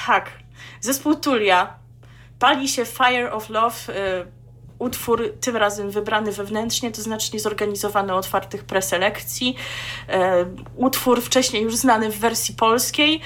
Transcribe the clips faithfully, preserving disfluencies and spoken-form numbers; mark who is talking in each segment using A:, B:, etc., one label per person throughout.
A: Tak. Zespół Tulia. Pali się Fire of Love. Utwór tym razem wybrany wewnętrznie, to znaczy niezorganizowany otwartych preselekcji. Utwór wcześniej już znany w wersji polskiej,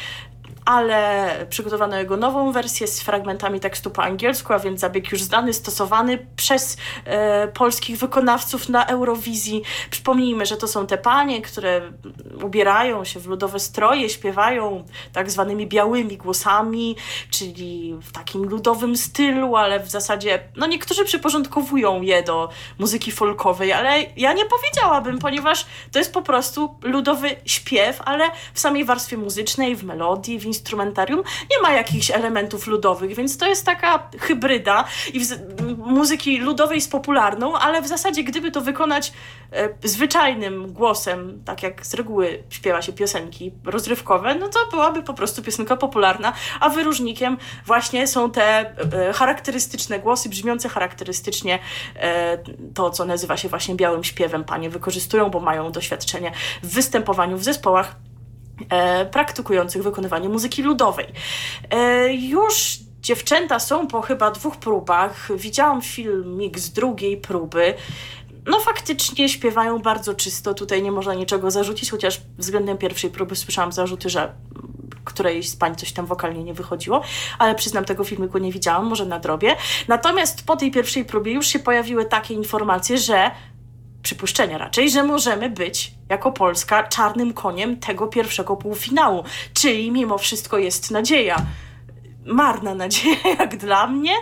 A: ale przygotowano jego nową wersję z fragmentami tekstu po angielsku, a więc zabieg już znany, stosowany przez e, polskich wykonawców na Eurowizji. Przypomnijmy, że to są te panie, które ubierają się w ludowe stroje, śpiewają tak zwanymi białymi głosami, czyli w takim ludowym stylu, ale w zasadzie, no niektórzy przyporządkowują je do muzyki folkowej, ale ja nie powiedziałabym, ponieważ to jest po prostu ludowy śpiew, ale w samej warstwie muzycznej, w melodii, w instrumentarium nie ma jakichś elementów ludowych, więc to jest taka hybryda i w, muzyki ludowej z popularną, ale w zasadzie gdyby to wykonać e, zwyczajnym głosem, tak jak z reguły śpiewa się piosenki rozrywkowe, no to byłaby po prostu piosenka popularna, a wyróżnikiem właśnie są te e, charakterystyczne głosy, brzmiące charakterystycznie e, to, co nazywa się właśnie białym śpiewem. Panie wykorzystują, bo mają doświadczenie w występowaniu w zespołach E, praktykujących wykonywanie muzyki ludowej. E, już dziewczęta są po chyba dwóch próbach. Widziałam filmik z drugiej próby. No faktycznie śpiewają bardzo czysto, tutaj nie można niczego zarzucić, chociaż względem pierwszej próby słyszałam zarzuty, że którejś z pań coś tam wokalnie nie wychodziło, ale przyznam, tego filmiku nie widziałam, może nadrobię. Natomiast po tej pierwszej próbie już się pojawiły takie informacje, że przypuszczenia raczej, że możemy być jako Polska czarnym koniem tego pierwszego półfinału. Czyli mimo wszystko jest nadzieja. Marna nadzieja jak dla mnie,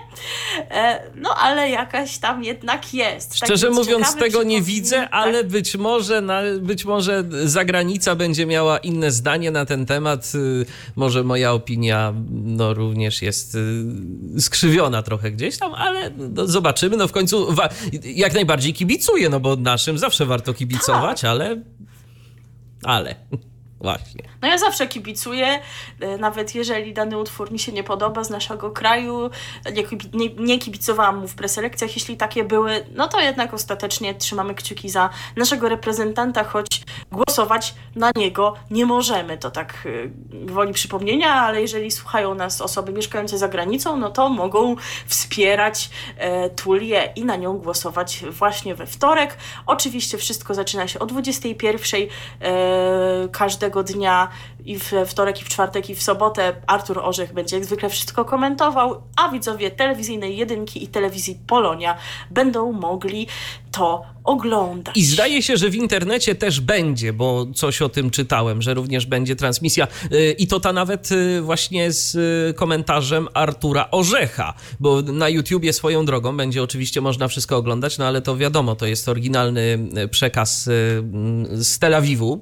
A: no ale jakaś tam jednak jest.
B: Szczerze
A: tak
B: mówiąc tego nie widzę,
A: tak.
B: ale być może, na, być może zagranica będzie miała inne zdanie na ten temat. Może moja opinia no, również jest skrzywiona trochę gdzieś tam, ale no, zobaczymy. No w końcu wa- jak najbardziej kibicuję, no bo naszym zawsze warto kibicować, tak. ale... ale... Właśnie.
A: No ja zawsze kibicuję, nawet jeżeli dany utwór mi się nie podoba z naszego kraju, nie, nie, nie kibicowałam mu w preselekcjach, jeśli takie były, no to jednak ostatecznie trzymamy kciuki za naszego reprezentanta, choć głosować na niego nie możemy. To tak gwoli przypomnienia, ale jeżeli słuchają nas osoby mieszkające za granicą, no to mogą wspierać e, Tulię i na nią głosować właśnie we wtorek. Oczywiście wszystko zaczyna się o dwudziestej pierwszej. E, każdego dnia i w wtorek, i w czwartek, i w sobotę Artur Orzech będzie jak zwykle wszystko komentował, a widzowie telewizyjnej Jedynki i telewizji Polonia będą mogli to oglądać.
B: I zdaje się, że w internecie też będzie, bo coś o tym czytałem, że również będzie transmisja i to ta nawet właśnie z komentarzem Artura Orzecha, bo na YouTubie swoją drogą będzie oczywiście można wszystko oglądać, no ale to wiadomo, to jest oryginalny przekaz z Tel Awiwu,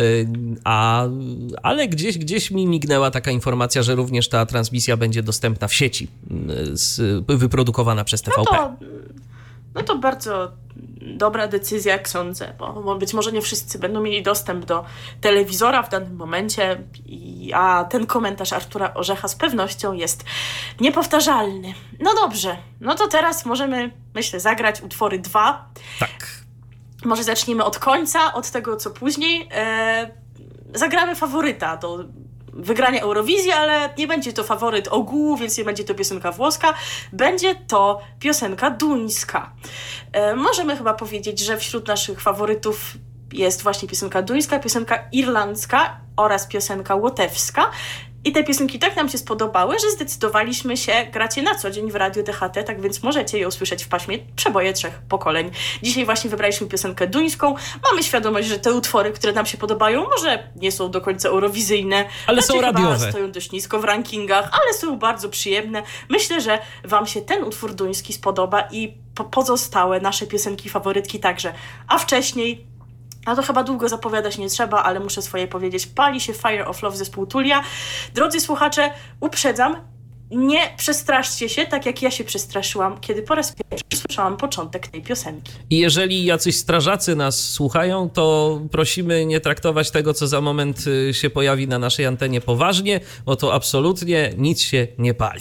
B: a, ale gdzieś, gdzieś mi mignęła taka informacja, że również ta transmisja będzie dostępna w sieci, z, wyprodukowana przez T V P.
A: No to, no to bardzo dobra decyzja, jak sądzę, bo być może nie wszyscy będą mieli dostęp do telewizora w danym momencie, i, a ten komentarz Artura Orzecha z pewnością jest niepowtarzalny. No dobrze, no to teraz możemy, myślę, zagrać utwory dwa.
B: Tak.
A: Może zaczniemy od końca, od tego, co później. E, zagramy faworyta do wygrania Eurowizji, ale nie będzie to faworyt ogółu, więc nie będzie to piosenka włoska, będzie to piosenka duńska. E, możemy chyba powiedzieć, że wśród naszych faworytów jest właśnie piosenka duńska, piosenka irlandzka oraz piosenka łotewska. I te piosenki tak nam się spodobały, że zdecydowaliśmy się grać je na co dzień w Radiu D H T, tak więc możecie je usłyszeć w paśmie przeboje trzech pokoleń. Dzisiaj właśnie wybraliśmy piosenkę duńską. Mamy świadomość, że te utwory, które nam się podobają, może nie są do końca eurowizyjne,
B: ale
A: znaczy,
B: są radiowe.
A: Stoją dość nisko w rankingach, ale są bardzo przyjemne. Myślę, że wam się ten utwór duński spodoba i po- pozostałe nasze piosenki faworytki także. A wcześniej, a to chyba długo zapowiadać nie trzeba, ale muszę swoje powiedzieć. Pali się Fire of Love zespół Tulia. Drodzy słuchacze, uprzedzam, nie przestraszcie się, tak jak ja się przestraszyłam, kiedy po raz pierwszy słyszałam początek tej piosenki.
B: I jeżeli jacyś strażacy nas słuchają, to prosimy nie traktować tego, co za moment się pojawi na naszej antenie poważnie, bo to absolutnie nic się nie pali.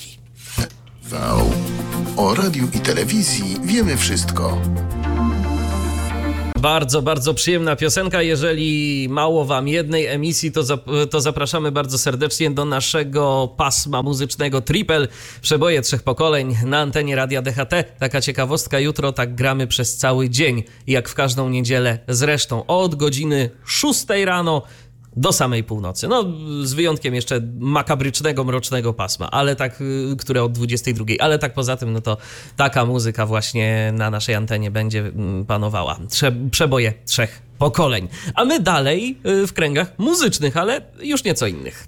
C: V. O radiu i telewizji wiemy wszystko.
B: Bardzo, bardzo przyjemna piosenka. Jeżeli mało wam jednej emisji, to, zap- to zapraszamy bardzo serdecznie do naszego pasma muzycznego Triple. Przeboje trzech pokoleń na antenie Radia D H T. Taka ciekawostka, jutro tak gramy przez cały dzień, jak w każdą niedzielę zresztą. Od godziny szóstej rano do samej północy. No, z wyjątkiem jeszcze makabrycznego, mrocznego pasma, ale tak, które od dwudziestej drugiej. Ale tak poza tym, no to taka muzyka właśnie na naszej antenie będzie panowała. Trze- przeboje trzech pokoleń. A my dalej w kręgach muzycznych, ale już nieco innych.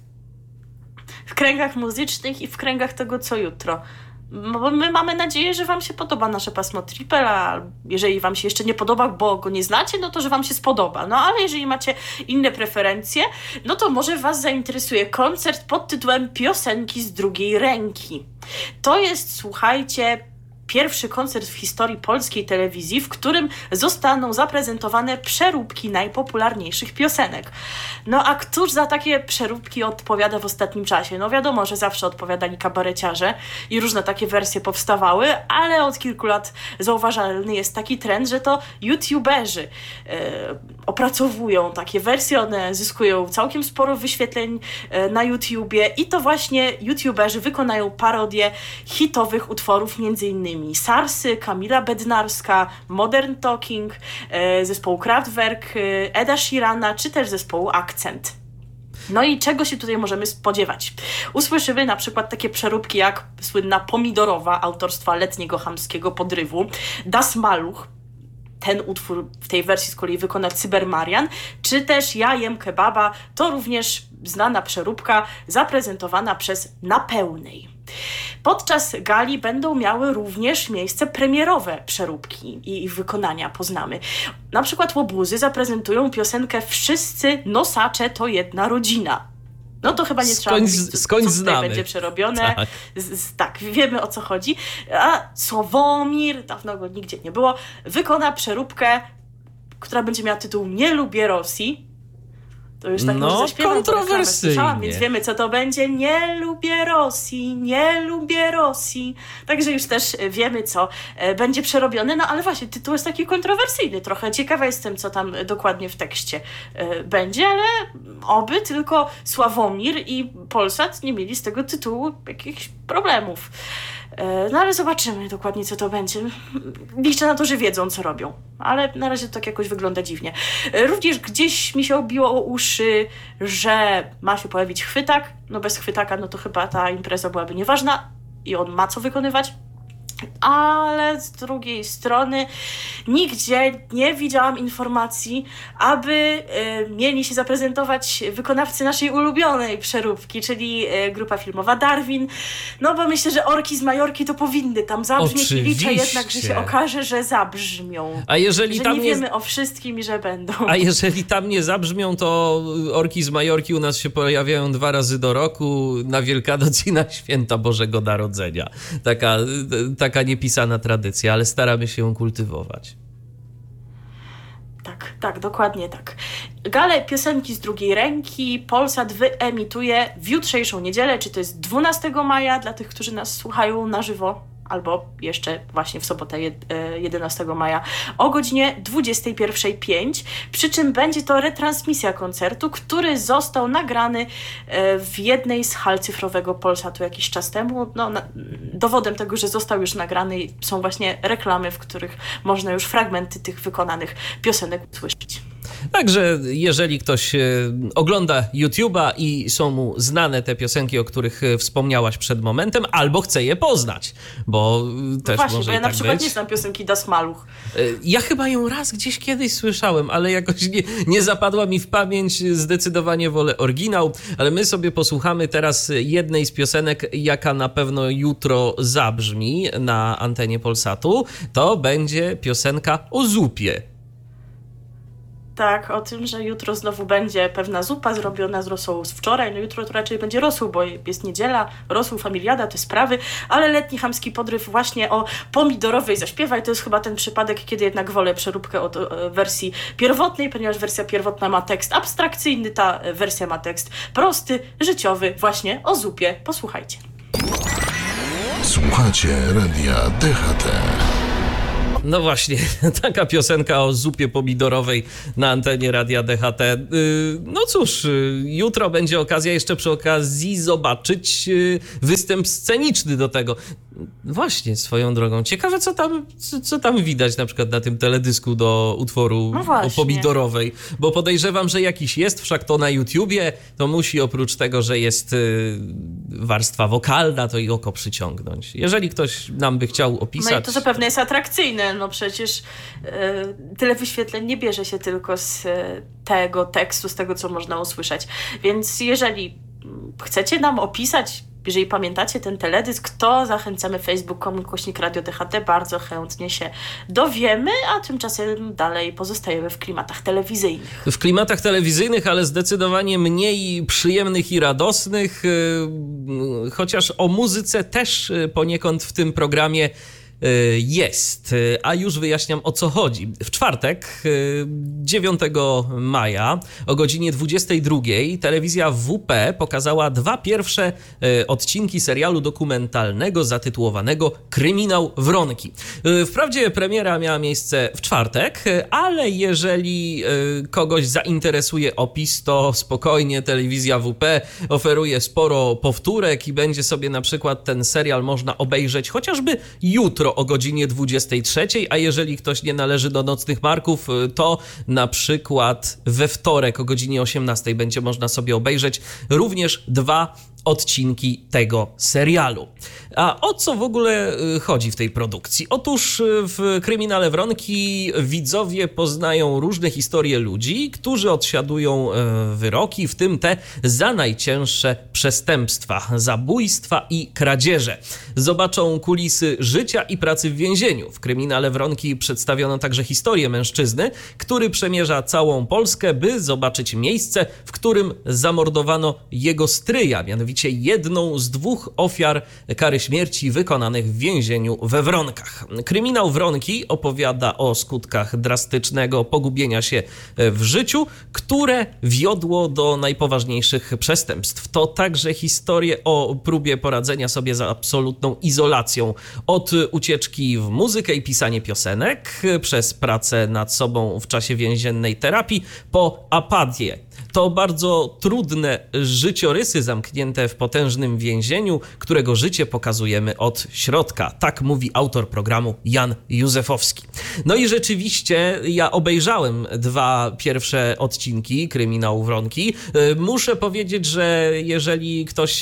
A: W kręgach muzycznych i w kręgach tego, co jutro. Bo my mamy nadzieję, że wam się podoba nasze pasmo Triple, a jeżeli wam się jeszcze nie podoba, bo go nie znacie, no to że wam się spodoba. No ale jeżeli macie inne preferencje, no to może was zainteresuje koncert pod tytułem Piosenki z drugiej ręki. To jest, słuchajcie, pierwszy koncert w historii polskiej telewizji, w którym zostaną zaprezentowane przeróbki najpopularniejszych piosenek. No a któż za takie przeróbki odpowiada w ostatnim czasie? No wiadomo, że zawsze odpowiadali kabareciarze i różne takie wersje powstawały, ale od kilku lat zauważalny jest taki trend, że to youtuberzy e, opracowują takie wersje, one zyskują całkiem sporo wyświetleń e, na YouTubie i to właśnie youtuberzy wykonają parodię hitowych utworów, między innymi Sarsy, Kamila Bednarska, Modern Talking, e, zespołu Kraftwerk, e, Eda Sheerana, czy też zespołu Akcent. No i czego się tutaj możemy spodziewać? Usłyszymy na przykład takie przeróbki jak słynna Pomidorowa autorstwa Letniego Chamskiego Podrywu, Das Maluch, ten utwór w tej wersji z kolei wykona Cybermarian, czy też Ja jem kebaba, to również znana przeróbka zaprezentowana przez Na Pełnej. Podczas gali będą miały również miejsce premierowe przeróbki i ich wykonania poznamy. Na przykład Łobuzy zaprezentują piosenkę Wszyscy nosacze to jedna rodzina. No to chyba nie trzeba
B: Skądś,
A: mówić, co,
B: skądź
A: co tutaj
B: znamy.
A: będzie przerobione.
B: Tak.
A: Z, z, tak, wiemy o co chodzi. A Sławomir, dawno go nigdzie nie było, wykona przeróbkę, która będzie miała tytuł Nie lubię Rosji. To już tak
B: no,
A: może zaśpiewam,
B: kontrowersyjnie.
A: Słyszałam, więc wiemy, co to będzie. Nie lubię Rosji, nie lubię Rosji. Także już też wiemy, co będzie przerobione. No ale właśnie, tytuł jest taki kontrowersyjny trochę. Ciekawa jestem, co tam dokładnie w tekście będzie, ale oby tylko Sławomir i Polsat nie mieli z tego tytułu jakichś problemów. No ale zobaczymy dokładnie, co to będzie. Liczę na to, że wiedzą, co robią. Ale na razie to tak jakoś wygląda dziwnie. Również gdzieś mi się obiło o uszy, że ma się pojawić chwytak. No bez chwytaka, no to chyba ta impreza byłaby nieważna i on ma co wykonywać. Ale z drugiej strony nigdzie nie widziałam informacji, aby y, mieli się zaprezentować wykonawcy naszej ulubionej przeróbki, czyli y, grupa filmowa Darwin. No bo myślę, że orki z Majorki to powinny tam zabrzmieć i liczę jednak, że się okaże, że zabrzmią.
B: A jeżeli
A: że
B: tam
A: nie
B: nie...
A: wiemy o wszystkim i że będą.
B: A jeżeli tam nie zabrzmią, to orki z Majorki u nas się pojawiają dwa razy do roku, na Wielkanoc i na Święta Bożego Narodzenia. Taka, taka niepisana tradycja, ale staramy się ją kultywować.
A: Tak, tak, dokładnie tak. Galę Piosenki z drugiej ręki Polsat wyemituje w jutrzejszą niedzielę, czy to jest dwunastego maja dla tych, którzy nas słuchają na żywo, albo jeszcze właśnie w sobotę jedenastego maja o godzinie dwudziestej pierwszej pięć, przy czym będzie to retransmisja koncertu, który został nagrany w jednej z hal cyfrowego Polsatu jakiś czas temu. No, dowodem tego, że został już nagrany, są właśnie reklamy, w których można już fragmenty tych wykonanych piosenek usłyszeć.
B: Także jeżeli ktoś ogląda YouTube'a i są mu znane te piosenki, o których wspomniałaś przed momentem, albo chce je poznać, bo
A: no
B: też
A: właśnie,
B: może
A: bo ja
B: i
A: na
B: tak
A: przykład
B: być.
A: nie znam piosenki Das Maluch.
B: Ja chyba ją raz gdzieś kiedyś słyszałem, ale jakoś nie, nie zapadła mi w pamięć, zdecydowanie wolę oryginał, ale my sobie posłuchamy teraz jednej z piosenek, jaka na pewno jutro zabrzmi na antenie Polsatu. To będzie piosenka o zupie.
A: Tak, o tym, że jutro znowu będzie pewna zupa zrobiona z rosołu z wczoraj. No jutro to raczej będzie rosół, bo jest niedziela, rosół, familiada, te sprawy, ale Letni Chamski Podryw właśnie o pomidorowej zaśpiewa i to jest chyba ten przypadek, kiedy jednak wolę przeróbkę od e, wersji pierwotnej, ponieważ wersja pierwotna ma tekst abstrakcyjny, ta wersja ma tekst prosty, życiowy, właśnie o zupie. Posłuchajcie.
C: Słuchacie Radia D H T.
B: no właśnie, taka piosenka o zupie pomidorowej na antenie Radia D H T. No cóż, jutro będzie okazja jeszcze przy okazji zobaczyć występ sceniczny do tego. Właśnie, swoją drogą. Ciekawe, co tam, co tam widać na przykład na tym teledysku do utworu
A: no
B: o pomidorowej, bo podejrzewam, że jakiś jest, wszak to na YouTubie, to musi oprócz tego, że jest warstwa wokalna, to i oko przyciągnąć. Jeżeli ktoś nam by chciał opisać...
A: No i to zapewne jest atrakcyjne, no przecież y, tyle wyświetleń nie bierze się tylko z y, tego tekstu, z tego, co można usłyszeć. Więc jeżeli chcecie nam opisać, jeżeli pamiętacie ten teledysk, to zachęcamy facebook kropka com ukośnik Radio D H T, bardzo chętnie się dowiemy, a tymczasem dalej pozostajemy w klimatach telewizyjnych.
B: W klimatach telewizyjnych, ale zdecydowanie mniej przyjemnych i radosnych, chociaż o muzyce też poniekąd w tym programie jest, a już wyjaśniam, o co chodzi. W czwartek, dziewiątego maja o godzinie dwudziestej drugiej telewizja W P pokazała dwa pierwsze odcinki serialu dokumentalnego zatytułowanego Kryminał Wronki. Wprawdzie premiera miała miejsce w czwartek, ale jeżeli kogoś zainteresuje opis, to spokojnie telewizja W P oferuje sporo powtórek i będzie sobie na przykład ten serial można obejrzeć chociażby jutro o godzinie dwudziestej trzeciej, a jeżeli ktoś nie należy do nocnych marków, to na przykład we wtorek o godzinie osiemnastej będzie można sobie obejrzeć również dwa odcinki tego serialu. A o co w ogóle chodzi w tej produkcji? Otóż w Kryminale Wronki widzowie poznają różne historie ludzi, którzy odsiadują wyroki, w tym te za najcięższe przestępstwa, zabójstwa i kradzieże. Zobaczą kulisy życia i pracy w więzieniu. W Kryminale Wronki przedstawiono także historię mężczyzny, który przemierza całą Polskę, by zobaczyć miejsce, w którym zamordowano jego stryja, mianowicie jedną z dwóch ofiar kary śmierci wykonanych w więzieniu we Wronkach. Kryminał Wronki opowiada o skutkach drastycznego pogubienia się w życiu, które wiodło do najpoważniejszych przestępstw. To także historie o próbie poradzenia sobie z absolutną izolacją, od ucieczki w muzykę i pisanie piosenek, przez pracę nad sobą w czasie więziennej terapii, po apatię. To bardzo trudne życiorysy zamknięte w potężnym więzieniu, którego życie pokazujemy od środka. Tak mówi autor programu Jan Józefowski. No i rzeczywiście ja obejrzałem dwa pierwsze odcinki Kryminału Wronki. Muszę powiedzieć, że jeżeli ktoś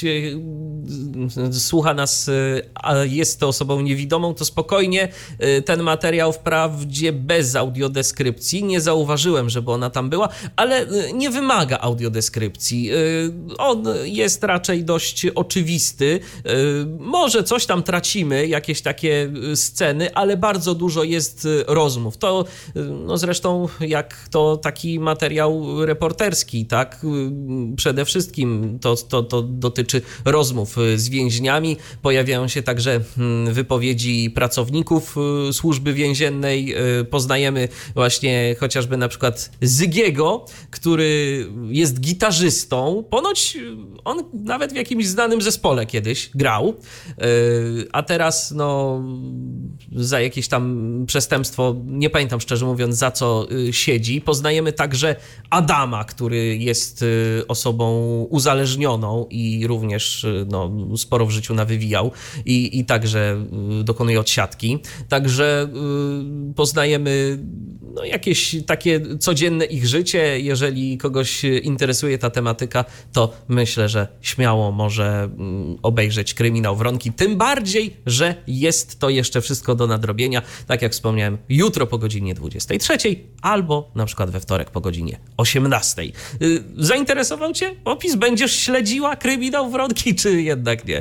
B: słucha nas, a jest to osobą niewidomą, to spokojnie ten materiał wprawdzie bez audiodeskrypcji. Nie zauważyłem, żeby ona tam była, ale nie wymaga audiodeskrypcji. On jest raczej dość oczywisty. Może coś tam tracimy, jakieś takie sceny, ale bardzo dużo jest rozmów. To no zresztą jak to taki materiał reporterski, tak? Przede wszystkim to, to, to dotyczy rozmów z więźniami. Pojawiają się także wypowiedzi pracowników służby więziennej. Poznajemy właśnie chociażby na przykład Zygiego, który jest gitarzystą. Ponoć on nawet w jakimś znanym zespole kiedyś grał, a teraz no za jakieś tam przestępstwo, nie pamiętam szczerze mówiąc za co siedzi. Poznajemy także Adama, który jest osobą uzależnioną i również no, sporo w życiu nawywijał i, i także dokonuje odsiadki. Także poznajemy no, jakieś takie codzienne ich życie. Jeżeli kogoś interesuje ta tematyka, to myślę, że śmiało może obejrzeć Kryminał Wronki. Tym bardziej, że jest to jeszcze wszystko do nadrobienia. Tak jak wspomniałem, jutro po godzinie dwudziestej trzeciej albo na przykład we wtorek po godzinie osiemnastej. Zainteresował cię opis? Będziesz śledziła Kryminał Wronki, czy jednak nie?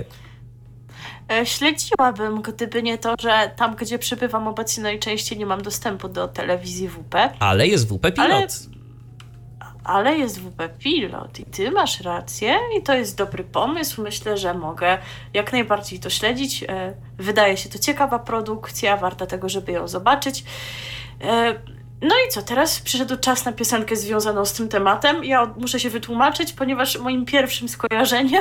A: Śledziłabym, gdyby nie to, że tam, gdzie przybywam obecnie najczęściej, nie mam dostępu do telewizji W P.
B: Ale jest W P Pilot.
A: Ale, ale jest W P Pilot i ty masz rację i to jest dobry pomysł. Myślę, że mogę jak najbardziej to śledzić. Wydaje się to ciekawa produkcja, warta tego, żeby ją zobaczyć. No i co, teraz przyszedł czas na piosenkę związaną z tym tematem. Ja muszę się wytłumaczyć, ponieważ moim pierwszym skojarzeniem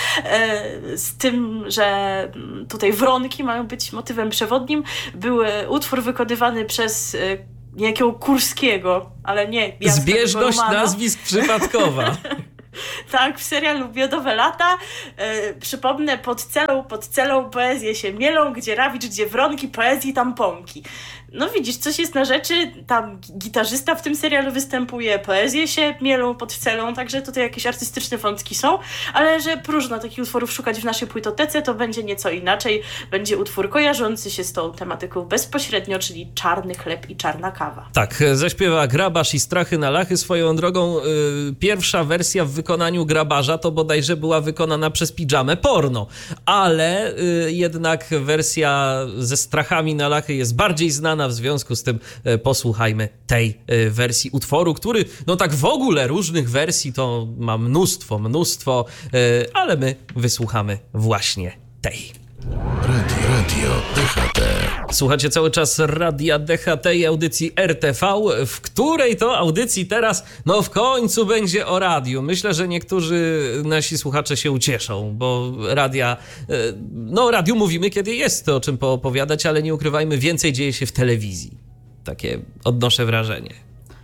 A: e, z tym, że tutaj wronki mają być motywem przewodnim, był utwór wykonywany przez e, niejakiego Kurskiego, ale nie...
B: Zbieżność nazwisk przypadkowa.
A: Tak, w serialu Miodowe lata, e, przypomnę, pod celą, pod celą poezję się mielą, gdzie rawicz, gdzie wronki, poezji tamponki. No widzisz, coś jest na rzeczy, tam gitarzysta w tym serialu występuje, poezje się mielą pod celą, także tutaj jakieś artystyczne wątki są, ale że próżno takich utworów szukać w naszej płytotece, to będzie nieco inaczej. Będzie utwór kojarzący się z tą tematyką bezpośrednio, czyli Czarny chleb i czarna kawa.
B: Tak, zaśpiewa Grabarz i Strachy na lachy. Swoją drogą yy, pierwsza wersja w wykonaniu Grabarza to bodajże była wykonana przez Pidżamę Porno, ale yy, jednak wersja ze Strachami na lachy jest bardziej znana. W związku z tym e, posłuchajmy tej e, wersji utworu, który no tak w ogóle różnych wersji to ma mnóstwo, mnóstwo, e, ale my wysłuchamy właśnie tej.
C: Radio, radio D H T.
B: Słuchacie cały czas Radia D H T i audycji R T V, w której to audycji teraz, no w końcu będzie o radiu. Myślę, że niektórzy nasi słuchacze się ucieszą, bo radia, no o radiu mówimy, kiedy jest o czym poopowiadać, ale nie ukrywajmy, więcej dzieje się w telewizji. Takie odnoszę wrażenie.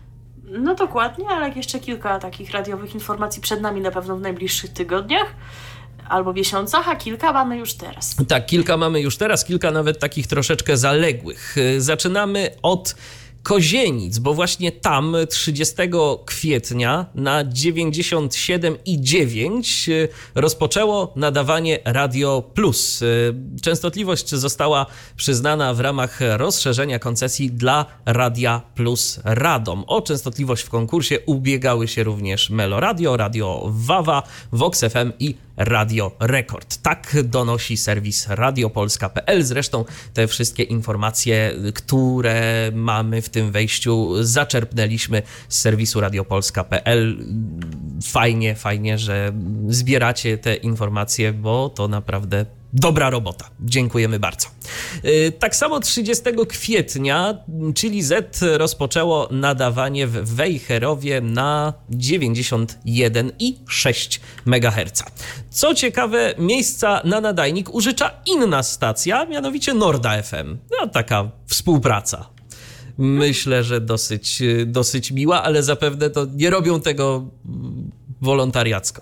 A: No dokładnie, ale jeszcze kilka takich radiowych informacji przed nami na pewno w najbliższych tygodniach. Albo miesiącach, a kilka mamy już teraz.
B: Tak, kilka mamy już teraz, kilka nawet takich troszeczkę zaległych. Zaczynamy od Kozienic, bo właśnie tam trzydziestego kwietnia na dziewięćdziesiąt siedem i dziewięć rozpoczęło nadawanie Radio Plus. Częstotliwość została przyznana w ramach rozszerzenia koncesji dla Radia Plus Radom. O częstotliwość w konkursie ubiegały się również Meloradio, Radio Wawa, Vox F M i Radio Rekord. Tak donosi serwis radiopolska kropka p l. Zresztą te wszystkie informacje, które mamy w tym wejściu, zaczerpnęliśmy z serwisu radiopolska kropka p l. Fajnie, fajnie, że zbieracie te informacje, bo to naprawdę dobra robota. Dziękujemy bardzo. Tak samo trzydziestego kwietnia Chili Z rozpoczęło nadawanie w Wejherowie na dziewięćdziesiąt jeden i sześć megaherca. Co ciekawe, miejsca na nadajnik użycza inna stacja, mianowicie Norda F M. No, taka współpraca. Myślę, że dosyć, dosyć miła, ale zapewne to nie robią tego wolontariacko.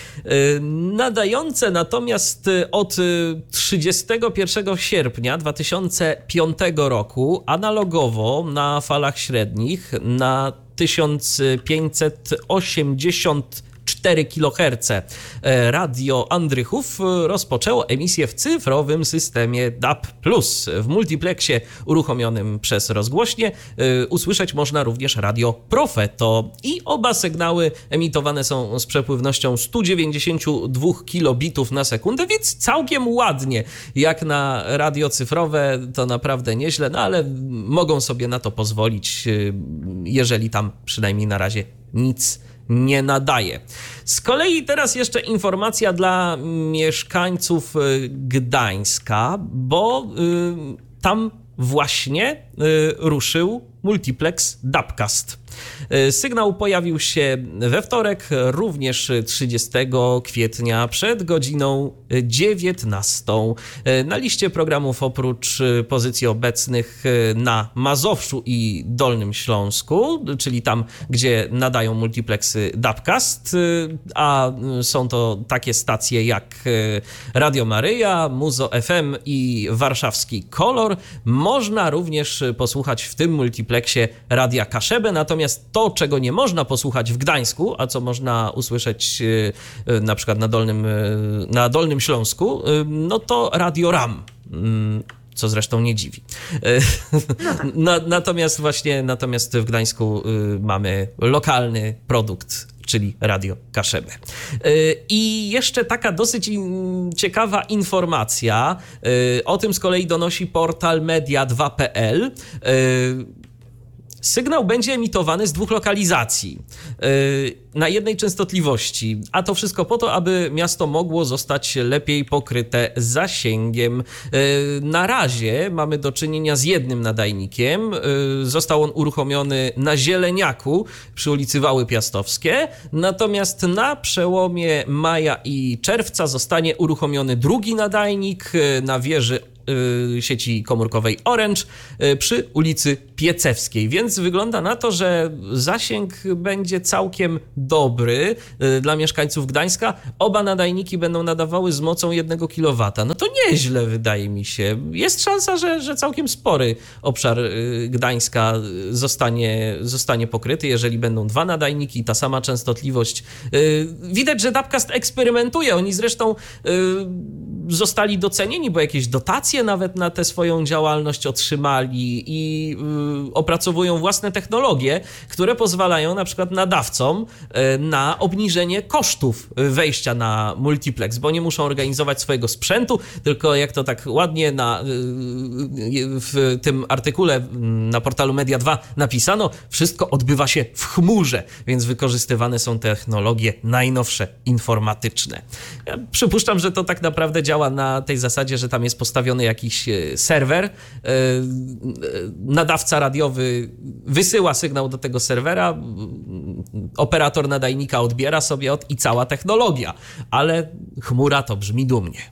B: Nadające natomiast od trzydziestego pierwszego sierpnia dwa tysiące piątego roku analogowo na falach średnich na tysiąc pięćset osiemdziesiąt cztery kiloherce Radio Andrychów rozpoczęło emisję w cyfrowym systemie D A B plus. W multiplexie uruchomionym przez rozgłośnie usłyszeć można również Radio Profeto i oba sygnały emitowane są z przepływnością sto dziewięćdziesiąt dwa kilobitów na sekundę, więc całkiem ładnie. Jak na radio cyfrowe to naprawdę nieźle, no ale mogą sobie na to pozwolić, jeżeli tam przynajmniej na razie nic nie nadaje. Z kolei teraz jeszcze informacja dla mieszkańców Gdańska, bo y, tam właśnie y, ruszył multiplex Dubcast. Sygnał pojawił się we wtorek, również trzydziestego kwietnia przed godziną dziewiętnastą. Na liście programów oprócz pozycji obecnych na Mazowszu i Dolnym Śląsku, czyli tam, gdzie nadają multiplexy Dubcast, a są to takie stacje jak Radio Maryja, Muzo F M i Warszawski Kolor, można również posłuchać w tym multiplexie Radia Kaszebę, natomiast to, czego nie można posłuchać w Gdańsku, a co można usłyszeć na przykład na Dolnym, na Dolnym Śląsku, no to Radio RAM, co zresztą nie dziwi. No tak. Natomiast właśnie natomiast w Gdańsku mamy lokalny produkt, czyli Radio Kaszebę. I jeszcze taka dosyć ciekawa informacja, o tym z kolei donosi portal media dwa kropka p l. Sygnał będzie emitowany z dwóch lokalizacji na jednej częstotliwości, a to wszystko po to, aby miasto mogło zostać lepiej pokryte zasięgiem. Na razie mamy do czynienia z jednym nadajnikiem. Został on uruchomiony na Zieleniaku przy ulicy Wały Piastowskie, natomiast na przełomie maja i czerwca zostanie uruchomiony drugi nadajnik na wieży sieci komórkowej Orange przy ulicy Piecewskiej, więc wygląda na to, że zasięg będzie całkiem dobry dla mieszkańców Gdańska. Oba nadajniki będą nadawały z mocą jednego kilowata. No to nieźle, wydaje mi się. Jest szansa, że, że całkiem spory obszar Gdańska zostanie, zostanie pokryty, jeżeli będą dwa nadajniki i ta sama częstotliwość. Widać, że Dapcast eksperymentuje. Oni zresztą zostali docenieni, bo jakieś dotacje nawet na tę swoją działalność otrzymali i y, opracowują własne technologie, które pozwalają na przykład nadawcom y, na obniżenie kosztów wejścia na multiplex, bo nie muszą organizować swojego sprzętu, tylko jak to tak ładnie na, y, w tym artykule na portalu Media dwa napisano, wszystko odbywa się w chmurze, więc wykorzystywane są technologie najnowsze, informatyczne. Ja przypuszczam, że to tak naprawdę działa na tej zasadzie, że tam jest postawiony jakiś serwer, nadawca radiowy wysyła sygnał do tego serwera, operator nadajnika odbiera sobie od i cała technologia, ale chmura to brzmi dumnie.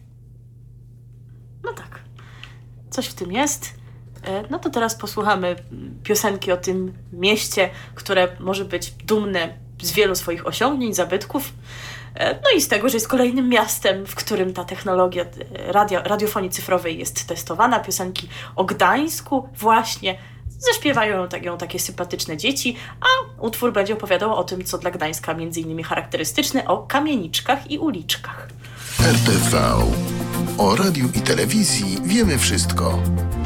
A: No tak, coś w tym jest. No to teraz posłuchamy piosenki o tym mieście, które może być dumne z wielu swoich osiągnięć, zabytków. No i z tego, że jest kolejnym miastem, w którym ta technologia radio, radiofonii cyfrowej jest testowana. Piosenki o Gdańsku właśnie zaśpiewają ją, tak, ją takie sympatyczne dzieci, a utwór będzie opowiadał o tym, co dla Gdańska między innymi charakterystyczne, o kamieniczkach i uliczkach.
C: R T V. O radiu i telewizji wiemy wszystko.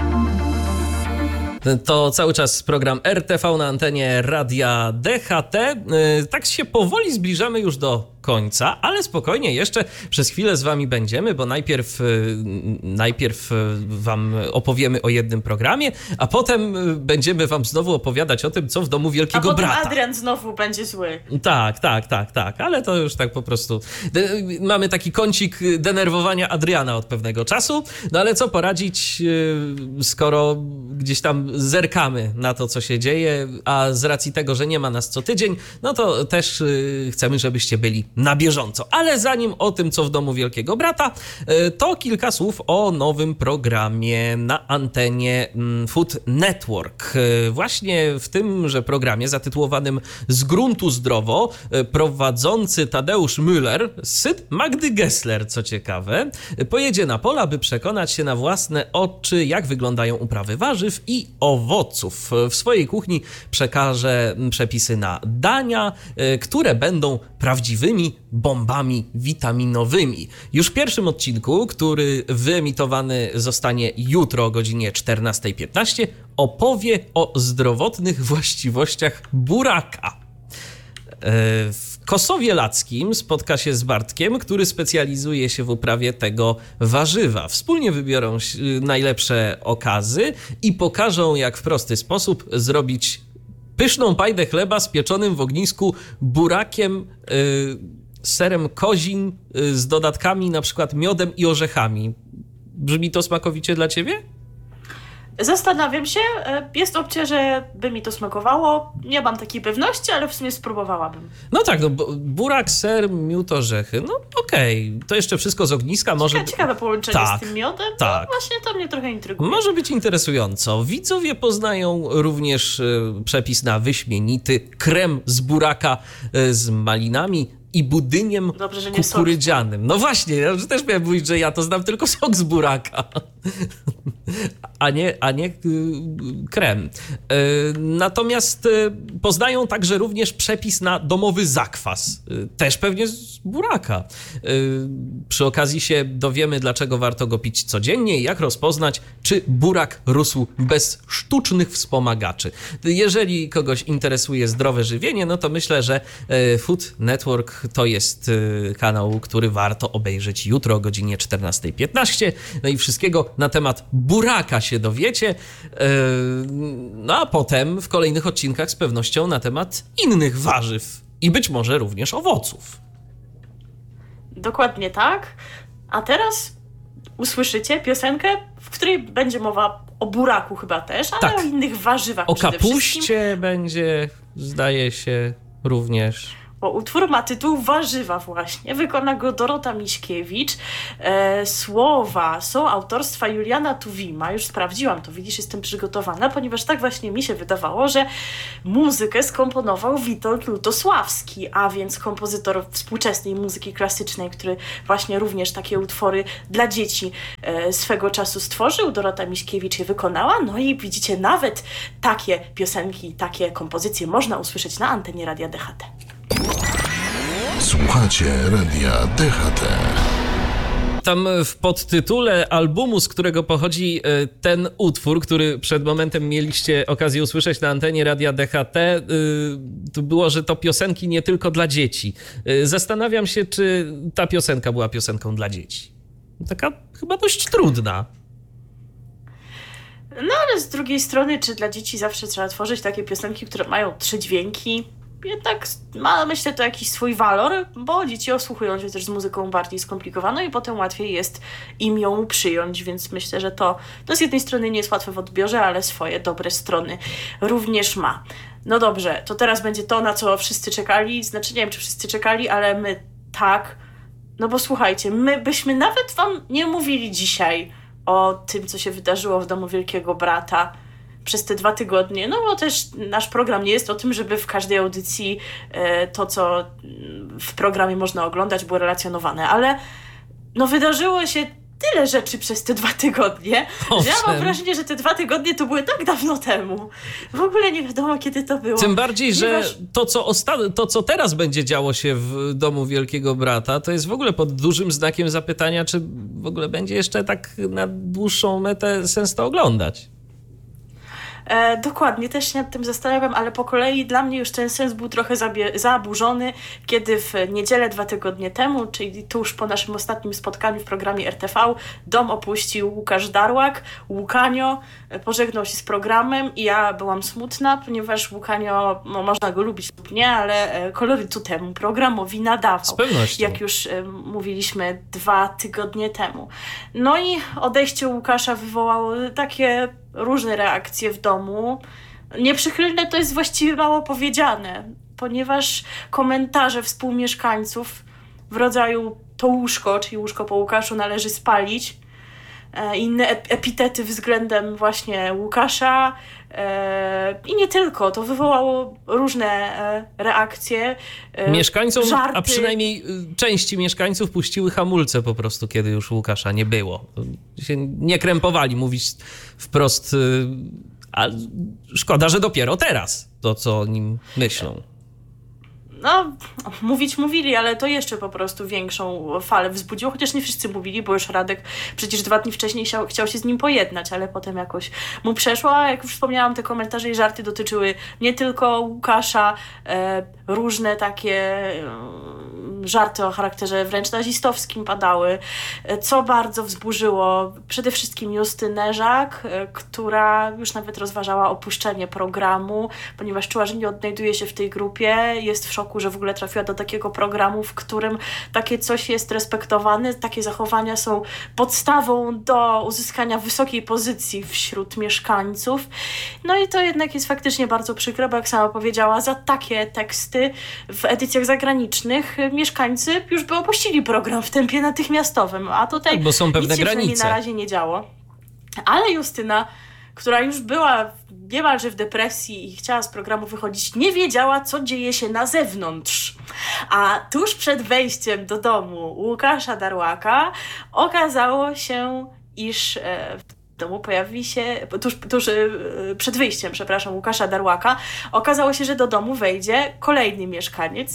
B: To cały czas program R T V na antenie Radia D H T. Tak się powoli zbliżamy już do końca, ale spokojnie, jeszcze przez chwilę z wami będziemy, bo najpierw, najpierw wam opowiemy o jednym programie, a potem będziemy wam znowu opowiadać o tym, co w domu Wielkiego
A: a
B: Brata.
A: A Adrian znowu będzie zły.
B: Tak, tak, tak, tak, ale to już tak po prostu mamy taki kącik denerwowania Adriana od pewnego czasu, no ale co poradzić, skoro gdzieś tam zerkamy na to, co się dzieje, a z racji tego, że nie ma nas co tydzień, no to też chcemy, żebyście byli na bieżąco. Ale zanim o tym, co w domu Wielkiego Brata, to kilka słów o nowym programie na antenie Food Network. Właśnie w tymże programie zatytułowanym Z gruntu zdrowo prowadzący Tadeusz Müller, syn Magdy Gessler, co ciekawe, pojedzie na pola, by przekonać się na własne oczy, jak wyglądają uprawy warzyw i owoców. W swojej kuchni przekaże przepisy na dania, które będą prawdziwymi bombami witaminowymi. Już w pierwszym odcinku, który wyemitowany zostanie jutro o godzinie czternasta piętnaście, opowie o zdrowotnych właściwościach buraka. W Kosowie Lackim spotka się z Bartkiem, który specjalizuje się w uprawie tego warzywa. Wspólnie wybiorą najlepsze okazy i pokażą, jak w prosty sposób zrobić pyszną pajdę chleba z pieczonym w ognisku burakiem, yy, serem kozim, yy, z dodatkami na przykład miodem i orzechami. Brzmi to smakowicie dla ciebie?
A: Zastanawiam się, jest opcja, że by mi to smakowało. Nie mam takiej pewności, ale w sumie spróbowałabym.
B: No tak, no burak, ser, miód, orzechy, no okej. Okay. To jeszcze wszystko z ogniska. Może...
A: Ciekawe, ciekawe połączenie
B: tak,
A: z tym miodem.
B: Tak.
A: No właśnie to mnie trochę intryguje.
B: Może być interesująco. Widzowie poznają również y, przepis na wyśmienity krem z buraka y, z malinami i budyniem
A: Dobrze, że nie
B: kukurydzianym. Sok. No właśnie, ja już też miałem mówić, że ja to znam tylko sok z buraka, a nie, a nie krem. Natomiast poznają także również przepis na domowy zakwas, też pewnie z buraka. Przy okazji się dowiemy, dlaczego warto go pić codziennie i jak rozpoznać, czy burak rósł bez sztucznych wspomagaczy. Jeżeli kogoś interesuje zdrowe żywienie, no to myślę, że Food Network to jest kanał, który warto obejrzeć jutro o godzinie czternasta piętnaście. No i wszystkiego na temat buraka się dowiecie. No a potem w kolejnych odcinkach z pewnością na temat innych warzyw i być może również owoców.
A: Dokładnie tak. A teraz usłyszycie piosenkę, w której będzie mowa o buraku chyba też, ale
B: tak.
A: o innych warzywach
B: O
A: przede
B: kapuście
A: wszystkim.
B: będzie, zdaje się, również.
A: Bo utwór ma tytuł Warzywa właśnie. Wykona go Dorota Miśkiewicz. E, słowa są autorstwa Juliana Tuwima. Już sprawdziłam to, widzisz, jestem przygotowana, ponieważ tak właśnie mi się wydawało, że muzykę skomponował Witold Lutosławski, a więc kompozytor współczesnej muzyki klasycznej, który właśnie również takie utwory dla dzieci e, swego czasu stworzył. Dorota Miśkiewicz je wykonała. No i widzicie, nawet takie piosenki, takie kompozycje można usłyszeć na antenie Radia D H T.
C: Słuchacie Radia D H T.
B: Tam w podtytule albumu, z którego pochodzi ten utwór, który przed momentem mieliście okazję usłyszeć na antenie Radia D H T, to było, że to piosenki nie tylko dla dzieci. Zastanawiam się, czy ta piosenka była piosenką dla dzieci. Taka chyba dość trudna.
A: No ale z drugiej strony, czy dla dzieci zawsze trzeba tworzyć takie piosenki, które mają trzy dźwięki? Jednak ma, myślę, to jakiś swój walor, bo dzieci osłuchują się też z muzyką bardziej skomplikowaną i potem łatwiej jest im ją przyjąć, więc myślę, że to, to z jednej strony nie jest łatwe w odbiorze, ale swoje dobre strony również ma. No dobrze, to teraz będzie to, na co wszyscy czekali. Znaczy nie wiem, czy wszyscy czekali, ale my tak. No bo słuchajcie, my byśmy nawet wam nie mówili dzisiaj o tym, co się wydarzyło w Domu Wielkiego Brata przez te dwa tygodnie, no bo też nasz program nie jest o tym, żeby w każdej audycji e, to, co w programie można oglądać, było relacjonowane, ale no wydarzyło się tyle rzeczy przez te dwa tygodnie,
B: Owszem.
A: że ja mam wrażenie, że te dwa tygodnie to były tak dawno temu. W ogóle nie wiadomo, kiedy to było.
B: Tym bardziej, że
A: Ponieważ...
B: to co, osta- to, co teraz będzie działo się w Domu Wielkiego Brata, to jest w ogóle pod dużym znakiem zapytania, czy w ogóle będzie jeszcze tak na dłuższą metę sens to oglądać.
A: E, dokładnie, też się nad tym zastanawiam, ale po kolei dla mnie już ten sens był trochę zabie- zaburzony, kiedy w niedzielę dwa tygodnie temu, czyli tuż po naszym ostatnim spotkaniu w programie R T V, dom opuścił Łukasz Darłak. Łukanio pożegnał się z programem i ja byłam smutna, ponieważ Łukanio, no, można go lubić lub nie, ale kolorytu temu programowi nadawał.
B: Z pewnością.
A: Jak już e, mówiliśmy dwa tygodnie temu. No i odejście Łukasza wywołało takie różne reakcje w domu. Nieprzychylne to jest właściwie mało powiedziane, ponieważ komentarze współmieszkańców w rodzaju to łóżko, czyli łóżko po Łukaszu należy spalić, e, inne epitety względem właśnie Łukasza e, i nie tylko. To wywołało różne e, reakcje. E,
B: Mieszkańcom,
A: żarty.
B: a przynajmniej części mieszkańców puściły hamulce po prostu, kiedy już Łukasza nie było. Się nie krępowali mówić wprost, a szkoda, że dopiero teraz to, co o nim myślą.
A: No, mówić mówili, ale to jeszcze po prostu większą falę wzbudziło, chociaż nie wszyscy mówili, bo już Radek przecież dwa dni wcześniej chciał, chciał się z nim pojednać, ale potem jakoś mu przeszło, a jak już wspomniałam, te komentarze i żarty dotyczyły nie tylko Łukasza, e, różne takie e, żarty o charakterze wręcz nazistowskim padały, e, co bardzo wzburzyło przede wszystkim Justynę Żak, e, która już nawet rozważała opuszczenie programu, ponieważ czuła, że nie odnajduje się w tej grupie, jest w szoku, że w ogóle trafiła do takiego programu, w którym takie coś jest respektowane, takie zachowania są podstawą do uzyskania wysokiej pozycji wśród mieszkańców. No i to jednak jest faktycznie bardzo przykre, bo jak sama powiedziała, za takie teksty w edycjach zagranicznych mieszkańcy już by opuścili program w tempie natychmiastowym, a tutaj
B: tak, bo są pewne
A: nic się
B: granice.
A: na razie nie działo. Ale Justyna, która już była niemalże w depresji i chciała z programu wychodzić, nie wiedziała, co dzieje się na zewnątrz. A tuż przed wejściem do domu Łukasza Darłaka okazało się, iż w domu pojawi się, tuż, tuż przed wyjściem, przepraszam, Łukasza Darłaka, okazało się, że do domu wejdzie kolejny mieszkaniec,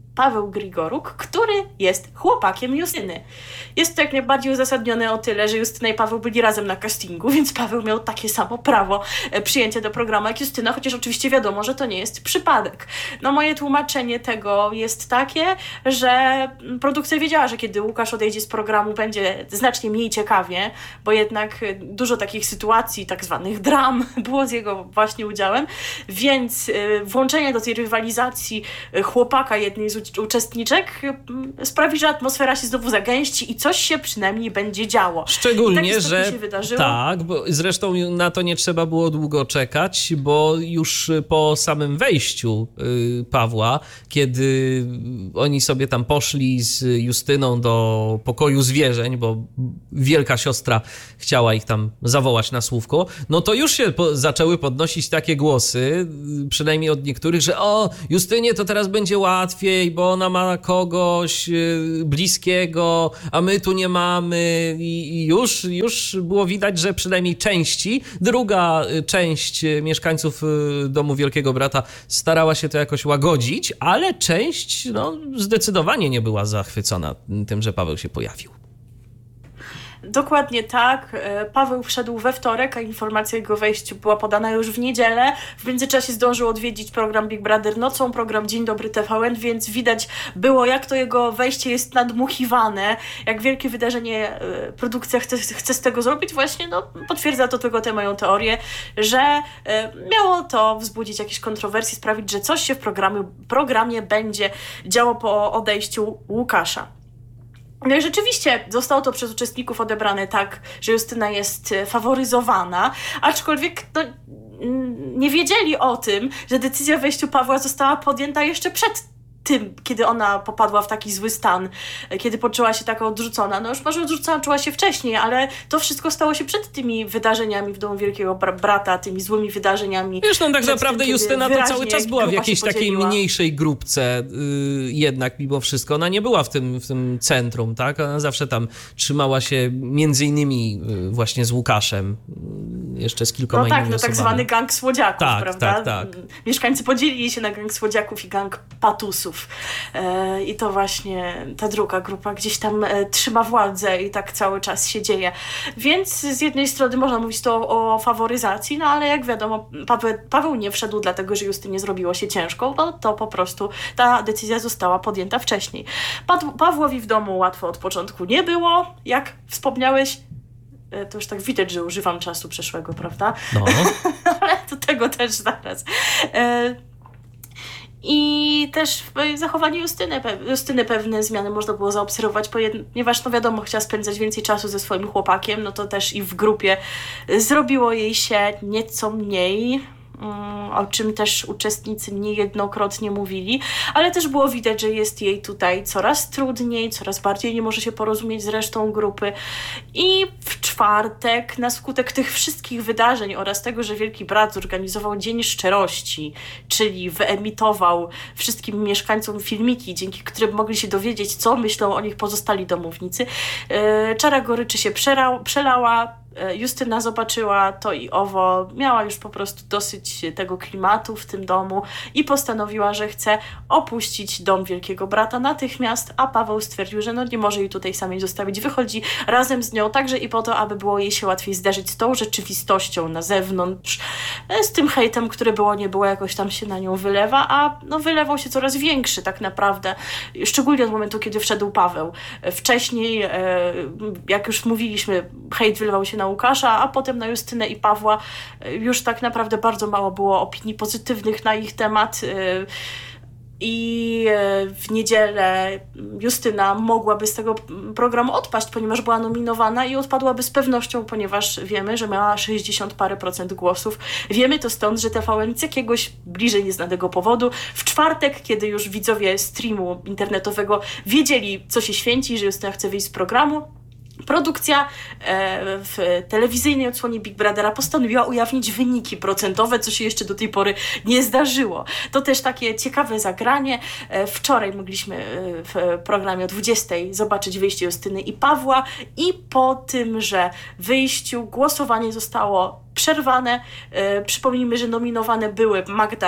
A: Paweł Grigoruk, który jest chłopakiem Justyny. Jest to jak najbardziej uzasadnione o tyle, że Justyna i Paweł byli razem na castingu, więc Paweł miał takie samo prawo przyjęcia do programu jak Justyna, chociaż oczywiście wiadomo, że to nie jest przypadek. No moje tłumaczenie tego jest takie, że produkcja wiedziała, że kiedy Łukasz odejdzie z programu, będzie znacznie mniej ciekawie, bo jednak dużo takich sytuacji, tak zwanych dram było z jego właśnie udziałem, więc włączenie do tej rywalizacji chłopaka jednej z uczestniczek sprawi, że atmosfera się znowu zagęści i coś się przynajmniej będzie działo.
B: Szczególnie,
A: tak
B: że
A: się wydarzyło.
B: tak, bo zresztą na to nie trzeba było długo czekać, bo już po samym wejściu y, Pawła, kiedy oni sobie tam poszli z Justyną do pokoju zwierzeń, bo wielka siostra chciała ich tam zawołać na słówko, no to już się po, zaczęły podnosić takie głosy, przynajmniej od niektórych, że o, Justynie to teraz będzie łatwiej, bo ona ma kogoś y, bliskiego, a my tu nie mamy i, i już, już było widać, że przynajmniej części, druga część mieszkańców domu Wielkiego Brata starała się to jakoś łagodzić, ale część no, zdecydowanie nie była zachwycona tym, że Paweł się pojawił.
A: Dokładnie tak. Paweł wszedł we wtorek, a informacja o jego wejściu była podana już w niedzielę. W międzyczasie zdążył odwiedzić program Big Brother nocą, program Dzień Dobry T V N, więc widać było, jak to jego wejście jest nadmuchiwane, jak wielkie wydarzenie produkcja chce, chce z tego zrobić. Właśnie no, potwierdza to tylko tę moją teorię, że miało to wzbudzić jakieś kontrowersje, sprawić, że coś się w programie, programie będzie działo po odejściu Łukasza. No i rzeczywiście zostało to przez uczestników odebrane tak, że Justyna jest faworyzowana, aczkolwiek no, nie wiedzieli o tym, że decyzja o wejściu Pawła została podjęta jeszcze przed tym, kiedy ona popadła w taki zły stan, kiedy poczuła się taka odrzucona. No już może odrzucona czuła się wcześniej, ale to wszystko stało się przed tymi wydarzeniami w Domu Wielkiego Brata, tymi złymi wydarzeniami.
B: Wiesz, no tak naprawdę
A: tym,
B: Justyna to cały czas była w jakiejś takiej mniejszej grupce yy, jednak mimo wszystko. Ona nie była w tym, w tym centrum, tak? Ona zawsze tam trzymała się między innymi yy, właśnie z Łukaszem, yy, jeszcze z kilkoma
A: no tak,
B: innymi
A: no
B: osobami.
A: tak zwany gang słodziaków,
B: tak,
A: prawda?
B: Tak, tak.
A: Mieszkańcy podzielili się na gang słodziaków i gang patusów. I to właśnie ta druga grupa gdzieś tam trzyma władzę i tak cały czas się dzieje. Więc z jednej strony można mówić to o, o faworyzacji, no ale jak wiadomo, Paweł, Paweł nie wszedł dlatego, że Justynie zrobiło się ciężko, bo to po prostu ta decyzja została podjęta wcześniej. Pa- Pawłowi w domu łatwo od początku nie było, jak wspomniałeś. To już tak widać, że używam czasu przeszłego, prawda?
B: No. Ale
A: do tego też zaraz. I też w zachowaniu Justyny, Justyny pewne zmiany można było zaobserwować, ponieważ no wiadomo, chciała spędzać więcej czasu ze swoim chłopakiem, no to też i w grupie zrobiło jej się nieco mniej, o czym też uczestnicy niejednokrotnie mówili, ale też było widać, że jest jej tutaj coraz trudniej, coraz bardziej nie może się porozumieć z resztą grupy. I w czwartek, na skutek tych wszystkich wydarzeń oraz tego, że Wielki Brat zorganizował Dzień Szczerości, czyli wyemitował wszystkim mieszkańcom filmiki, dzięki którym mogli się dowiedzieć, co myślą o nich pozostali domownicy, czara goryczy się przelała. Justyna zobaczyła to i owo, miała już po prostu dosyć tego klimatu w tym domu i postanowiła, że chce opuścić dom Wielkiego Brata natychmiast, a Paweł stwierdził, że no nie może jej tutaj samej zostawić. Wychodzi razem z nią także i po to, aby było jej się łatwiej zderzyć z tą rzeczywistością na zewnątrz, z tym hejtem, który było nie było, jakoś tam się na nią wylewa, a no wylewał się coraz większy tak naprawdę, szczególnie od momentu, kiedy wszedł Paweł. Wcześniej, jak już mówiliśmy, hejt wylewał się na Łukasza, a potem na Justynę i Pawła. Już tak naprawdę bardzo mało było opinii pozytywnych na ich temat. I w niedzielę Justyna mogłaby z tego programu odpaść, ponieważ była nominowana i odpadłaby z pewnością, ponieważ wiemy, że miała sześćdziesiąt parę procent głosów. Wiemy to stąd, że T V N z jakiegoś bliżej nieznanego powodu w czwartek, kiedy już widzowie streamu internetowego wiedzieli, co się święci, że Justyna chce wyjść z programu, produkcja w telewizyjnej odsłonie Big Brothera postanowiła ujawnić wyniki procentowe, co się jeszcze do tej pory nie zdarzyło. To też takie ciekawe zagranie. Wczoraj mogliśmy w programie o dwudziestej zobaczyć wyjście Justyny i Pawła i po tym, że wyjściu głosowanie zostało przerwane. Przypomnijmy, że nominowane były Magda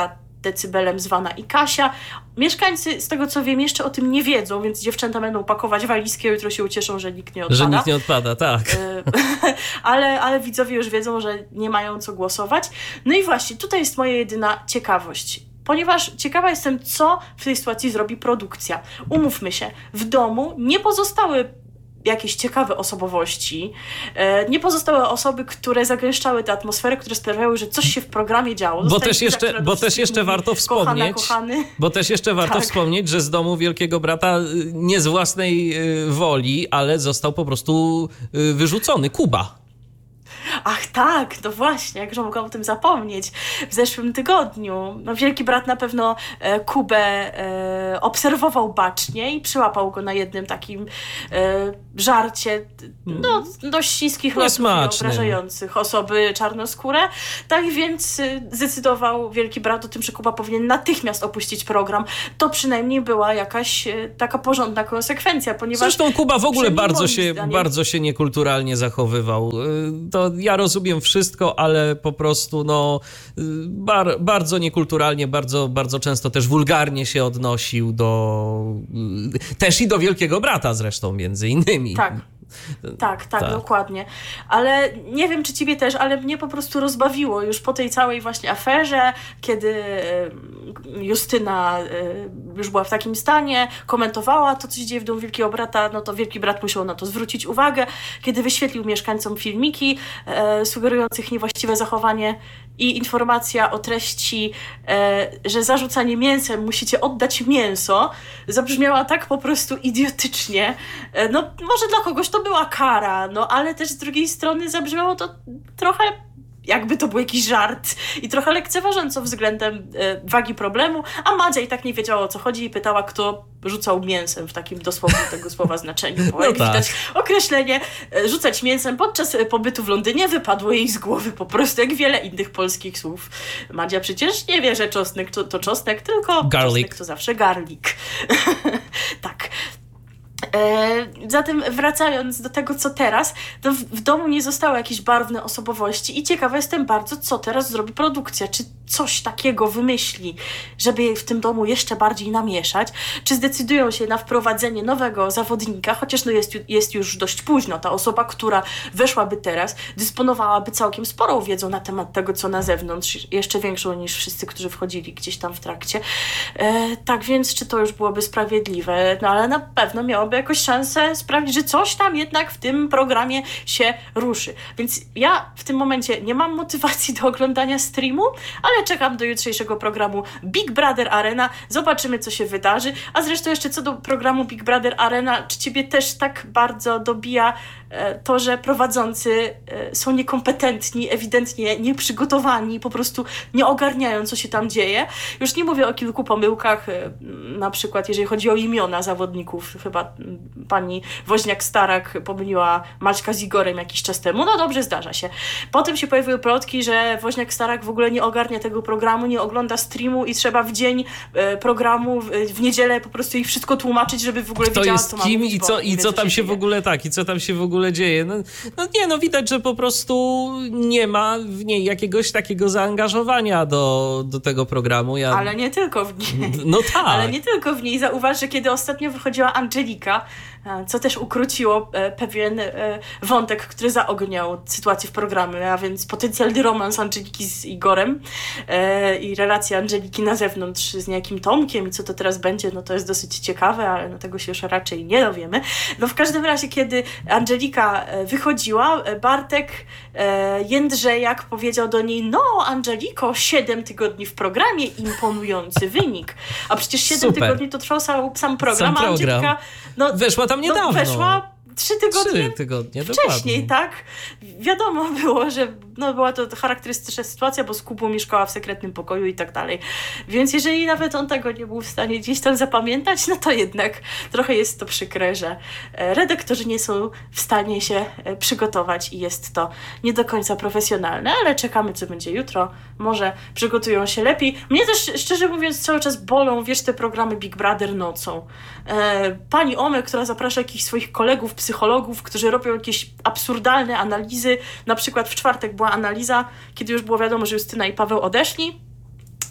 A: decybelem zwana i Kasia. Mieszkańcy, z tego co wiem, jeszcze o tym nie wiedzą, więc dziewczęta będą pakować walizki, a jutro się ucieszą, że nikt nie odpada.
B: Że nikt nie odpada, tak.
A: ale, ale widzowie już wiedzą, że nie mają co głosować. No i właśnie, tutaj jest moja jedyna ciekawość. Ponieważ ciekawa jestem, co w tej sytuacji zrobi produkcja. Umówmy się, w domu nie pozostały jakieś ciekawe osobowości, nie pozostały osoby, które zagęszczały tę atmosferę, które sprawiały, że coś się w programie działo.
B: Bo też jeszcze, bo też jeszcze warto wspomnieć,
A: kochana,
B: bo też jeszcze warto
A: tak.
B: wspomnieć, że z domu Wielkiego Brata nie z własnej woli, ale został po prostu wyrzucony Kuba.
A: Ach tak, no właśnie, jakże mogłam o tym zapomnieć. W zeszłym tygodniu no, Wielki Brat na pewno e, Kubę e, obserwował bacznie i przyłapał go na jednym takim e, żarcie no, dość śliskich lotów i obrażających osoby czarnoskóre. Tak więc e, zdecydował Wielki Brat o tym, że Kuba powinien natychmiast opuścić program. To przynajmniej była jakaś e, taka porządna konsekwencja, ponieważ...
B: Zresztą Kuba w ogóle bardzo się,
A: zdaniem...
B: bardzo się niekulturalnie zachowywał. To ja rozumiem wszystko, ale po prostu no bar, bardzo niekulturalnie, bardzo, bardzo często też wulgarnie się odnosił do... też i do Wielkiego Brata zresztą między innymi.
A: Tak. Tak, tak, tak, dokładnie. Ale nie wiem, czy ciebie też, ale mnie po prostu rozbawiło już po tej całej właśnie aferze, kiedy Justyna już była w takim stanie, komentowała to, co się dzieje w domu Wielkiego Brata, no to Wielki Brat musiał na to zwrócić uwagę, kiedy wyświetlił mieszkańcom filmiki e, sugerujących niewłaściwe zachowanie i informacja o treści, e, że za rzucanie mięsem musicie oddać mięso, zabrzmiała tak po prostu idiotycznie. E, no może dla kogoś to była kara, no ale też z drugiej strony zabrzmiało to trochę jakby to był jakiś żart i trochę lekceważąco względem e, wagi problemu, a Madzia i tak nie wiedziała, o co chodzi i pytała, kto rzucał mięsem w takim dosłownym tego słowa znaczeniu, bo
B: no
A: jak
B: tak.
A: widać określenie e, rzucać mięsem podczas pobytu w Londynie wypadło jej z głowy po prostu jak wiele innych polskich słów. Madzia przecież nie wie, że czosnek to, to czosnek, tylko
B: garlic.
A: Czosnek to zawsze garlic. Tak. E, zatem wracając do tego, co teraz, to w, w domu nie zostały jakieś barwne osobowości i ciekawa jestem bardzo, co teraz zrobi produkcja. Czy coś takiego wymyśli, żeby w tym domu jeszcze bardziej namieszać? Czy zdecydują się na wprowadzenie nowego zawodnika, chociaż no jest, jest już dość późno. Ta osoba, która weszłaby teraz, dysponowałaby całkiem sporą wiedzą na temat tego, co na zewnątrz, jeszcze większą niż wszyscy, którzy wchodzili gdzieś tam w trakcie. E, tak więc, czy to już byłoby sprawiedliwe? No ale na pewno miałoby jakoś szansę sprawić, że coś tam jednak w tym programie się ruszy. Więc ja w tym momencie nie mam motywacji do oglądania streamu, ale czekam do jutrzejszego programu Big Brother Arena. Zobaczymy, co się wydarzy. A zresztą jeszcze co do programu Big Brother Arena, czy ciebie też tak bardzo dobija e, to, że prowadzący e, są niekompetentni, ewidentnie nieprzygotowani, po prostu nie ogarniają, co się tam dzieje. Już nie mówię o kilku pomyłkach, e, na przykład jeżeli chodzi o imiona zawodników. Chyba pani Woźniak-Starak pomyliła Maćka z Igorem jakiś czas temu. No dobrze, zdarza się. Potem się pojawiły plotki, że Woźniak-Starak w ogóle nie ogarnia tego programu, nie ogląda streamu i trzeba w dzień e, programu, w, w niedzielę po prostu jej wszystko tłumaczyć, żeby w ogóle
B: kto
A: wiedziała,
B: jest
A: co ma
B: kim
A: mówić,
B: i co, i
A: wie,
B: co tam się
A: dzieje.
B: w ogóle tak, i co tam się w ogóle dzieje. No, no nie, no widać, że po prostu nie ma w niej jakiegoś takiego zaangażowania do, do tego programu. Ja...
A: Ale nie tylko w niej.
B: No tak.
A: Ale nie tylko w niej. Zauważ, że kiedy ostatnio wychodziła Angelika, co też ukróciło pewien wątek, który zaogniał sytuację w programie, a więc potencjalny romans Angeliki z Igorem i relacja Angeliki na zewnątrz z niejakim Tomkiem i co to teraz będzie, no to jest dosyć ciekawe, ale no tego się już raczej nie dowiemy. No w każdym razie, kiedy Angelika wychodziła, Bartek Jędrzejak powiedział do niej: no Angeliko, siedem tygodni w programie, imponujący wynik. A przecież siedem
B: Super.
A: tygodni to trwał sam, sam program,
B: Sam
A: a
B: program.
A: Angelika no,
B: Weszła tam niedawno.
A: No, weszła trzy tygodnie,
B: Trzy tygodnie
A: wcześniej,
B: dokładnie.
A: tak? Wiadomo było, że no, była to charakterystyczna sytuacja, bo z Kubą mieszkała w sekretnym pokoju i tak dalej. Więc jeżeli nawet on tego nie był w stanie gdzieś tam zapamiętać, no to jednak trochę jest to przykre, że redaktorzy nie są w stanie się przygotować i jest to nie do końca profesjonalne, ale czekamy, co będzie jutro. Może przygotują się lepiej. Mnie też, szczerze mówiąc, cały czas bolą, wiesz, te programy Big Brother nocą. E, pani Omek, która zaprasza jakichś swoich kolegów, psychologów, którzy robią jakieś absurdalne analizy. Na przykład w czwartek była analiza, kiedy już było wiadomo, że Justyna i Paweł odeszli.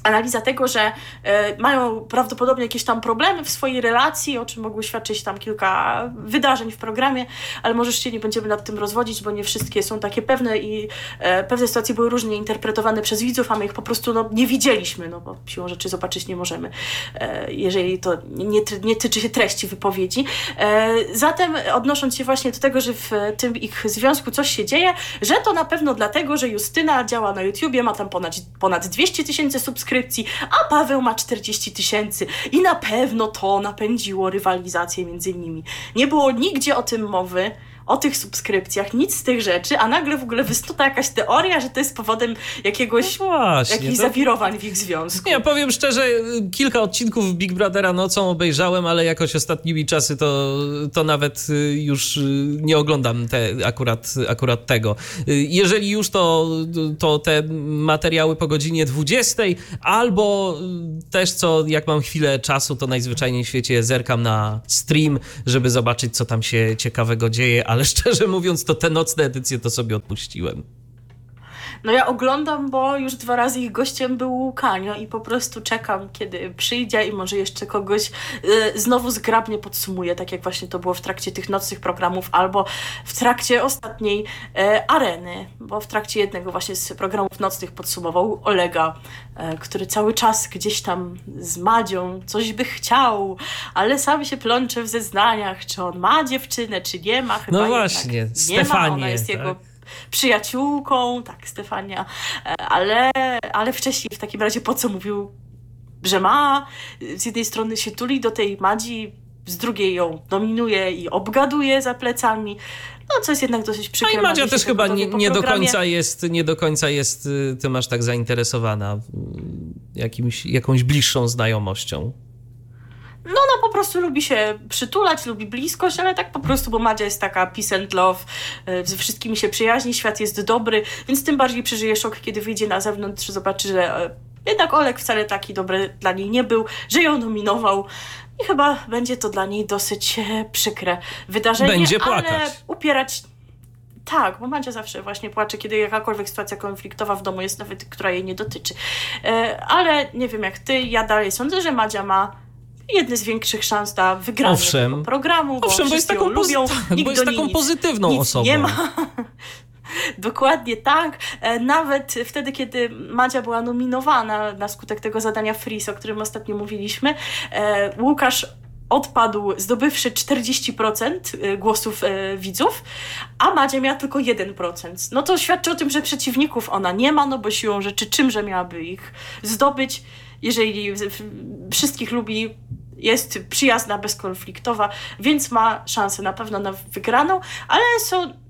A: analiza tego, że e, mają prawdopodobnie jakieś tam problemy w swojej relacji, o czym mogły świadczyć tam kilka wydarzeń w programie, ale może się nie będziemy nad tym rozwodzić, bo nie wszystkie są takie pewne i e, pewne sytuacje były różnie interpretowane przez widzów, a my ich po prostu no, nie widzieliśmy, no bo siłą rzeczy zobaczyć nie możemy, e, jeżeli to nie, nie tyczy się treści wypowiedzi. E, zatem odnosząc się właśnie do tego, że w tym ich związku coś się dzieje, że to na pewno dlatego, że Justyna działa na YouTubie, ma tam ponad, ponad dwieście tysięcy subskrypcji, a Paweł ma czterdzieści tysięcy i na pewno to napędziło rywalizację między nimi. Nie było nigdzie o tym mowy, o tych subskrypcjach, nic z tych rzeczy, a nagle w ogóle wysnuta jakaś teoria, że to jest powodem jakiegoś,
B: no właśnie,
A: jakichś
B: to...
A: zawirowań w ich związku.
B: Ja powiem szczerze, kilka odcinków Big Brothera nocą obejrzałem, ale jakoś ostatnimi czasy to, to nawet już nie oglądam te, akurat, akurat tego. Jeżeli już, to, to te materiały po godzinie dwudziestej, albo też co, jak mam chwilę czasu, to najzwyczajniej w świecie zerkam na stream, żeby zobaczyć, co tam się ciekawego dzieje, ale szczerze mówiąc, to te nocne edycje to sobie odpuściłem.
A: No ja oglądam, bo już dwa razy ich gościem był Łukanio i po prostu czekam, kiedy przyjdzie i może jeszcze kogoś y, znowu zgrabnie podsumuje, tak jak właśnie to było w trakcie tych nocnych programów albo w trakcie ostatniej y, areny, bo w trakcie jednego właśnie z programów nocnych podsumował Olega, y, który cały czas gdzieś tam z Madzią coś by chciał, ale sam się plącze w zeznaniach, czy on ma dziewczynę, czy nie ma. Chyba
B: no właśnie,
A: nie
B: Stefanię,
A: ma, ona jest
B: tak?
A: jego przyjaciółką, tak, Stefania, ale, ale wcześniej w takim razie po co mówił, że ma, z jednej strony się tuli do tej Madzi, z drugiej ją dominuje i obgaduje za plecami, no co jest jednak dosyć przykre.
B: No i Madzia też chyba nie, nie do końca jest, nie do końca jest tym aż tak zainteresowana jakimś, jakąś bliższą znajomością.
A: No, no po prostu lubi się przytulać, lubi bliskość, ale tak po prostu, bo Madzia jest taka peace and love, ze wszystkimi się przyjaźni, świat jest dobry, więc tym bardziej przeżyje szok, kiedy wyjdzie na zewnątrz, zobaczy, że jednak Oleg wcale taki dobry dla niej nie był, że ją nominował i chyba będzie to dla niej dosyć przykre wydarzenie.
B: Będzie płakać.
A: Ale upierać... Tak, bo Madzia zawsze właśnie płacze, kiedy jakakolwiek sytuacja konfliktowa w domu jest, nawet która jej nie dotyczy. Ale nie wiem jak ty, ja dalej sądzę, że Madzia ma jedne z większych szans na wygranie
B: Owszem.
A: tego programu, bo
B: Owszem, bo jest taką,
A: lubią,
B: pozy-
A: nikt
B: bo jest taką
A: nic,
B: pozytywną
A: nic
B: osobą.
A: Nie ma. Dokładnie tak. Nawet wtedy, kiedy Madzia była nominowana na skutek tego zadania Freeze, o którym ostatnio mówiliśmy, Łukasz odpadł, zdobywszy czterdzieści procent głosów widzów, a Madzia miała tylko jeden procent. No to świadczy o tym, że przeciwników ona nie ma, no bo siłą rzeczy czymże miałaby ich zdobyć, jeżeli wszystkich lubi, jest przyjazna, bezkonfliktowa, więc ma szansę na pewno na wygraną, ale są e,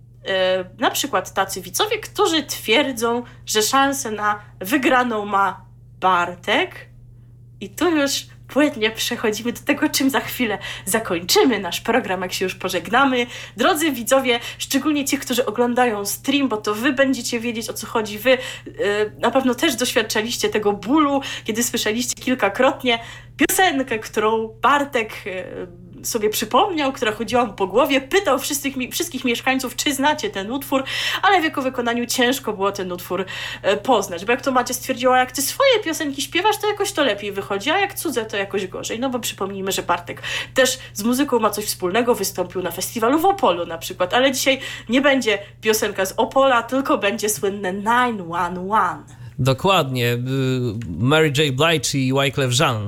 A: na przykład tacy widzowie, którzy twierdzą, że szansę na wygraną ma Bartek i tu już płynnie przechodzimy do tego, czym za chwilę zakończymy nasz program, jak się już pożegnamy. Drodzy widzowie, szczególnie ci, którzy oglądają stream, bo to wy będziecie wiedzieć, o co chodzi. Wy yy, na pewno też doświadczaliście tego bólu, kiedy słyszeliście kilkakrotnie piosenkę, którą Bartek yy, sobie przypomniał, która chodziła mu po głowie, pytał wszystkich, wszystkich mieszkańców, czy znacie ten utwór, ale w jego wykonaniu ciężko było ten utwór e, poznać, bo jak to Macia stwierdziła, jak ty swoje piosenki śpiewasz, to jakoś to lepiej wychodzi, a jak cudze, to jakoś gorzej. No bo przypomnijmy, że Bartek też z muzyką ma coś wspólnego, wystąpił na festiwalu w Opolu na przykład, ale dzisiaj nie będzie piosenka z Opola, tylko będzie słynne dziewięć jeden.
B: Dokładnie. Mary J. Blige i Wyclef Jean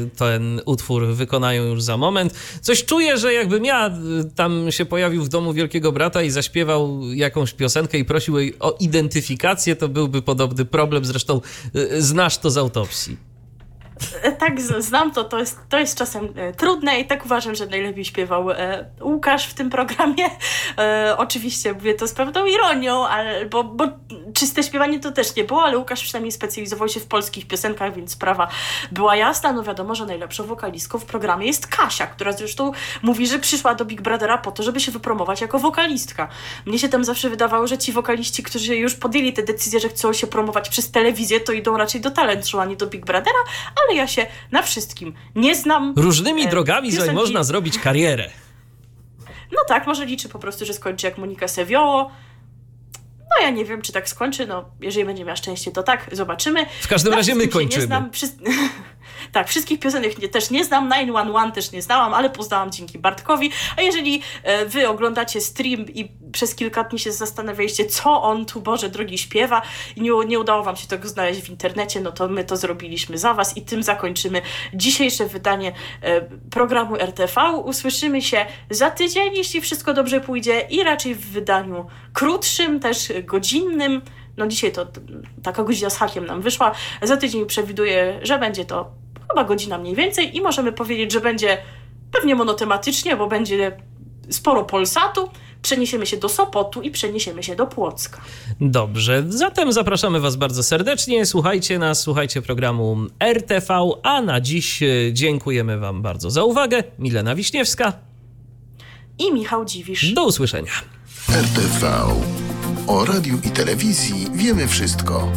B: ten utwór wykonają już za moment. Coś czuję, że jakbym ja tam się pojawił w domu Wielkiego Brata i zaśpiewał jakąś piosenkę i prosił jej o identyfikację, to byłby podobny problem. Zresztą znasz to z autopsji.
A: Tak, znam to, to jest, to jest czasem e, trudne i tak uważam, że najlepiej śpiewał e, Łukasz w tym programie. E, oczywiście mówię to z pewną ironią, ale, bo, bo czyste śpiewanie to też nie było, ale Łukasz przynajmniej specjalizował się w polskich piosenkach, więc sprawa była jasna. No wiadomo, że najlepszą wokalistką w programie jest Kasia, która zresztą mówi, że przyszła do Big Brothera po to, żeby się wypromować jako wokalistka. Mnie się tam zawsze wydawało, że ci wokaliści, którzy już podjęli tę decyzję, że chcą się promować przez telewizję, to idą raczej do Talent Show, a nie do Big Brothera, ale ja się na wszystkim nie znam.
B: Różnymi
A: e,
B: drogami
A: piosenki...
B: można zrobić karierę.
A: No tak, może liczy po prostu, że skończy jak Monika Sewioło. No ja nie wiem, czy tak skończy. No, jeżeli będzie miała szczęście, to tak, zobaczymy.
B: W każdym
A: Na
B: razie my
A: wszystkim się
B: kończymy.
A: Nie znam, przy... Tak, wszystkich piosenek nie, też nie znam, dziewięć jeden jeden też nie znałam, ale poznałam dzięki Bartkowi. A jeżeli e, wy oglądacie stream i przez kilka dni się zastanawialiście, co on tu, Boże drogi, śpiewa i nie, nie udało wam się tego znaleźć w internecie, no to my to zrobiliśmy za was i tym zakończymy dzisiejsze wydanie e, programu R T V. Usłyszymy się za tydzień, jeśli wszystko dobrze pójdzie i raczej w wydaniu krótszym, też godzinnym. No dzisiaj to taka godzina z hakiem nam wyszła. Za tydzień przewiduję, że będzie to chyba godzina mniej więcej i możemy powiedzieć, że będzie pewnie monotematycznie, bo będzie sporo Polsatu. Przeniesiemy się do Sopotu i przeniesiemy się do Płocka.
B: Dobrze, zatem zapraszamy was bardzo serdecznie. Słuchajcie nas, słuchajcie programu R T V, a na dziś dziękujemy wam bardzo za uwagę. Milena Wiśniewska
A: i Michał Dziwisz.
B: Do usłyszenia.
C: R T V. O radiu i telewizji wiemy wszystko.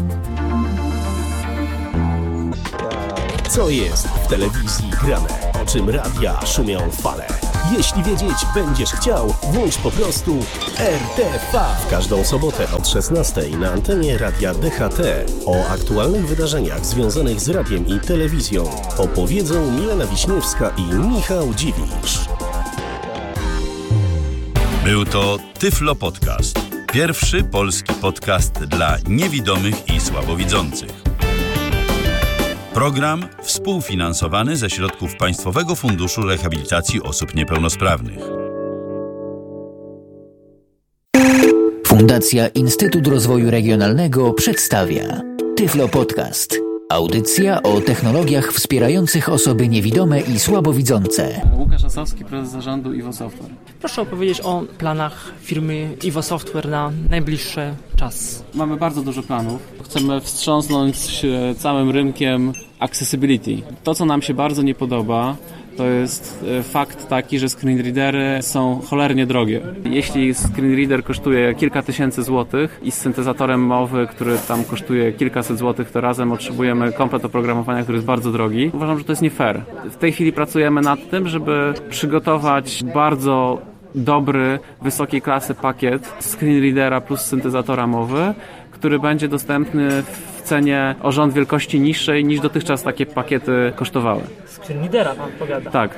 D: Co jest w telewizji grane? O czym radia szumią fale? Jeśli wiedzieć będziesz chciał, włącz po prostu R T V. W każdą sobotę od szesnastej na antenie Radia D H T o aktualnych wydarzeniach związanych z radiem i telewizją opowiedzą Milena Wiśniewska i Michał Dziwisz.
E: Był to Tyflo Podcast. Pierwszy polski podcast dla niewidomych i słabowidzących. Program współfinansowany ze środków Państwowego Funduszu Rehabilitacji Osób Niepełnosprawnych.
F: Fundacja Instytut Rozwoju Regionalnego przedstawia Tyflo Podcast. Audycja o technologiach wspierających osoby niewidome i słabowidzące.
G: Łukasz Asowski, prezes zarządu Iwo Software.
H: Proszę opowiedzieć o planach firmy Iwo Software na najbliższy czas.
G: Mamy bardzo dużo planów. Chcemy wstrząsnąć całym rynkiem accessibility. To, co nam się bardzo nie podoba, to jest fakt taki, że screenreadery są cholernie drogie. Jeśli screenreader kosztuje kilka tysięcy złotych i z syntezatorem mowy, który tam kosztuje kilkaset złotych, to razem otrzymujemy komplet oprogramowania, który jest bardzo drogi. Uważam, że to jest nie fair. W tej chwili pracujemy nad tym, żeby przygotować bardzo dobry, wysokiej klasy pakiet screenreadera plus syntezatora mowy, który będzie dostępny w cenie o rząd wielkości niższej niż dotychczas takie pakiety kosztowały.
H: Screenreadera pan powiada.
G: Tak.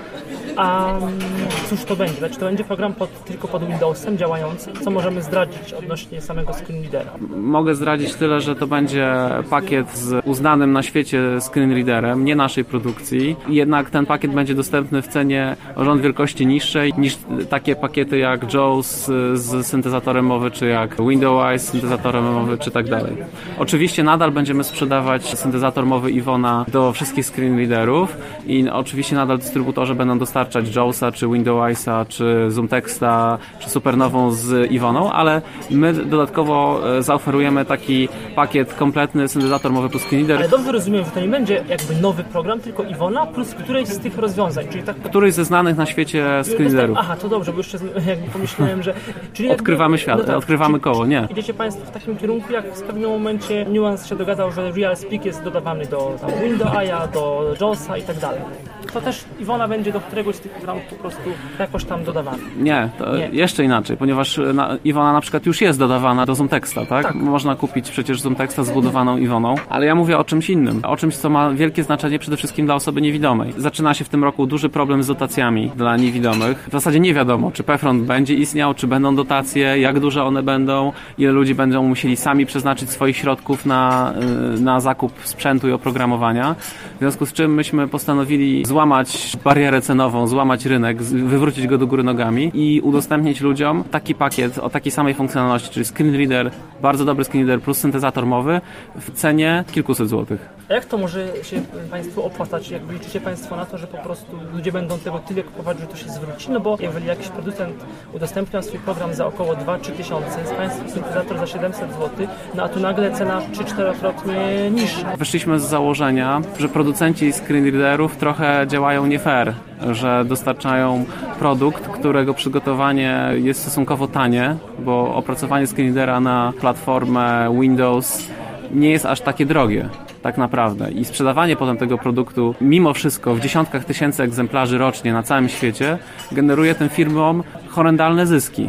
H: A cóż to będzie? Znaczy to będzie program pod, tylko pod Windowsem działający? Co możemy zdradzić odnośnie samego screenreadera?
G: Mogę zdradzić tyle, że to będzie pakiet z uznanym na świecie screenreaderem, nie naszej produkcji. Jednak ten pakiet będzie dostępny w cenie o rząd wielkości niższej niż takie pakiety jak JAWS z syntezatorem mowy, czy jak Windows z syntezatorem mowy, czy tak dalej. Oczywiście nadal będziemy sprzedawać syntezator mowy Iwona do wszystkich screenreaderów i oczywiście nadal dystrybutorzy będą dostarczać JAWSa, czy Windowsa, czy ZoomTexta, czy Supernową z Iwoną, ale my dodatkowo zaoferujemy taki pakiet kompletny, syntezator mowy plus screenreader.
H: Ale dobrze rozumiem, że to nie będzie jakby nowy program, tylko Iwona plus któreś z tych rozwiązań, czyli tak...
G: Któryś ze znanych na świecie screenreaderów.
H: Aha, to dobrze, bo jeszcze jakby pomyślałem, że... Czyli
G: odkrywamy świat, no tak, odkrywamy
H: czyli,
G: koło, nie.
H: Idziecie Państwo w takim kierunku, jak w pewnym momencie Nuance się dogadał, że RealSpeak jest dodawany do Windowsa, do JAWSa i tak dalej. To też Iwona będzie do któregoś z tych programów po prostu jakoś tam dodawana.
G: Nie, to nie. Jeszcze inaczej, ponieważ na, Iwona na przykład już jest dodawana do ZoomTexta, tak? tak? Można kupić przecież ZoomTexta zbudowaną Iwoną, ale ja mówię o czymś innym, o czymś, co ma wielkie znaczenie przede wszystkim dla osoby niewidomej. Zaczyna się w tym roku duży problem z dotacjami dla niewidomych. W zasadzie nie wiadomo, czy PFRON będzie istniał, czy będą dotacje, jak duże one będą, ile ludzi będą musieli sami przeznaczyć swoich środków na, na zakup sprzętu i oprogramowania. W związku z czym myśmy postanowili złamać barierę cenową, złamać rynek, wywrócić go do góry nogami i udostępnić ludziom taki pakiet o takiej samej funkcjonalności, czyli screenreader, bardzo dobry screenreader plus syntezator mowy w cenie kilkuset złotych.
H: A jak to może się Państwu opłacać? Jak liczycie Państwo na to, że po prostu ludzie będą tego tyle kupować, że to się zwróci? No bo jeżeli jakiś producent udostępnia swój program za około dwa trzy tysiące, jest Państwu syntezator za siedemset złotych, no a tu nagle cena trzy czterokrotnie niższa.
G: Wyszliśmy z założenia, że producenci screenreaderów trochę działają nie fair, że dostarczają produkt, którego przygotowanie jest stosunkowo tanie, bo opracowanie screenreadera na platformę Windows nie jest aż takie drogie. Tak naprawdę. I sprzedawanie potem tego produktu mimo wszystko w dziesiątkach tysięcy egzemplarzy rocznie na całym świecie generuje tym firmom horrendalne zyski.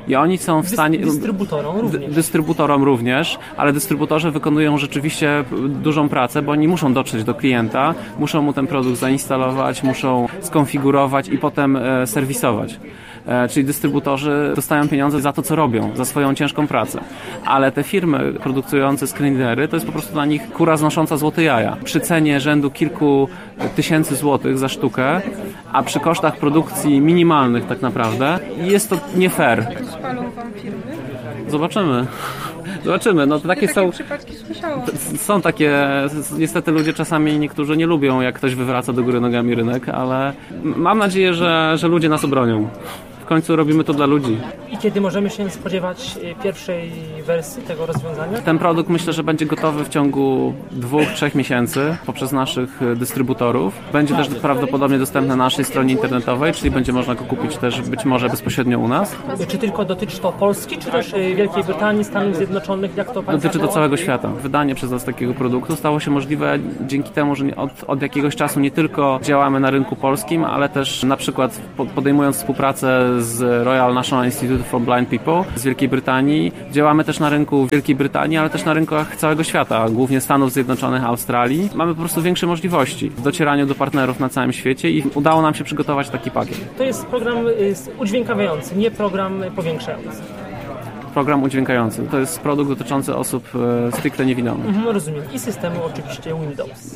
G: I oni są w stanie...
H: Dystrybutorom również.
G: Dystrybutorom również, ale dystrybutorzy wykonują rzeczywiście dużą pracę, bo oni muszą dotrzeć do klienta, muszą mu ten produkt zainstalować, muszą skonfigurować i potem e, serwisować. E, czyli dystrybutorzy dostają pieniądze za to, co robią, za swoją ciężką pracę. Ale te firmy produkujące screen readery to jest po prostu dla nich kura znosząca złote jaja. Przy cenie rzędu kilku tysięcy złotych za sztukę, a przy kosztach produkcji minimalnych tak naprawdę, jest to nie fair.
I: Spalą wam firmy?
G: Zobaczymy. Zobaczymy. No, takie są,
I: przypadki słyszałam.
G: są takie, niestety ludzie czasami niektórzy nie lubią, jak ktoś wywraca do góry nogami rynek, ale mam nadzieję, że, że ludzie nas obronią. W końcu robimy to dla ludzi.
H: I kiedy możemy się spodziewać pierwszej wersji tego rozwiązania?
G: Ten produkt myślę, że będzie gotowy w ciągu dwóch, trzech miesięcy poprzez naszych dystrybutorów. Będzie też prawdopodobnie dostępny na naszej stronie internetowej, czyli będzie można go kupić też być może bezpośrednio u nas.
H: Czy tylko dotyczy to Polski, czy też Wielkiej Brytanii, Stanów Zjednoczonych? Jak to
G: Dotyczy to całego świata. Wydanie przez nas takiego produktu stało się możliwe dzięki temu, że od, od jakiegoś czasu nie tylko działamy na rynku polskim, ale też na przykład podejmując współpracę z Royal National Institute for Blind People z Wielkiej Brytanii. Działamy też na rynku Wielkiej Brytanii, ale też na rynkach całego świata, głównie Stanów Zjednoczonych, Australii. Mamy po prostu większe możliwości w docieraniu do partnerów na całym świecie i udało nam się przygotować taki pakiet.
H: To jest program udźwiękawiający, nie program powiększający.
G: Program udźwiękający. To jest produkt dotyczący osób e, stricte niewidomych.
H: Mhm, rozumiem. I systemu oczywiście Windows.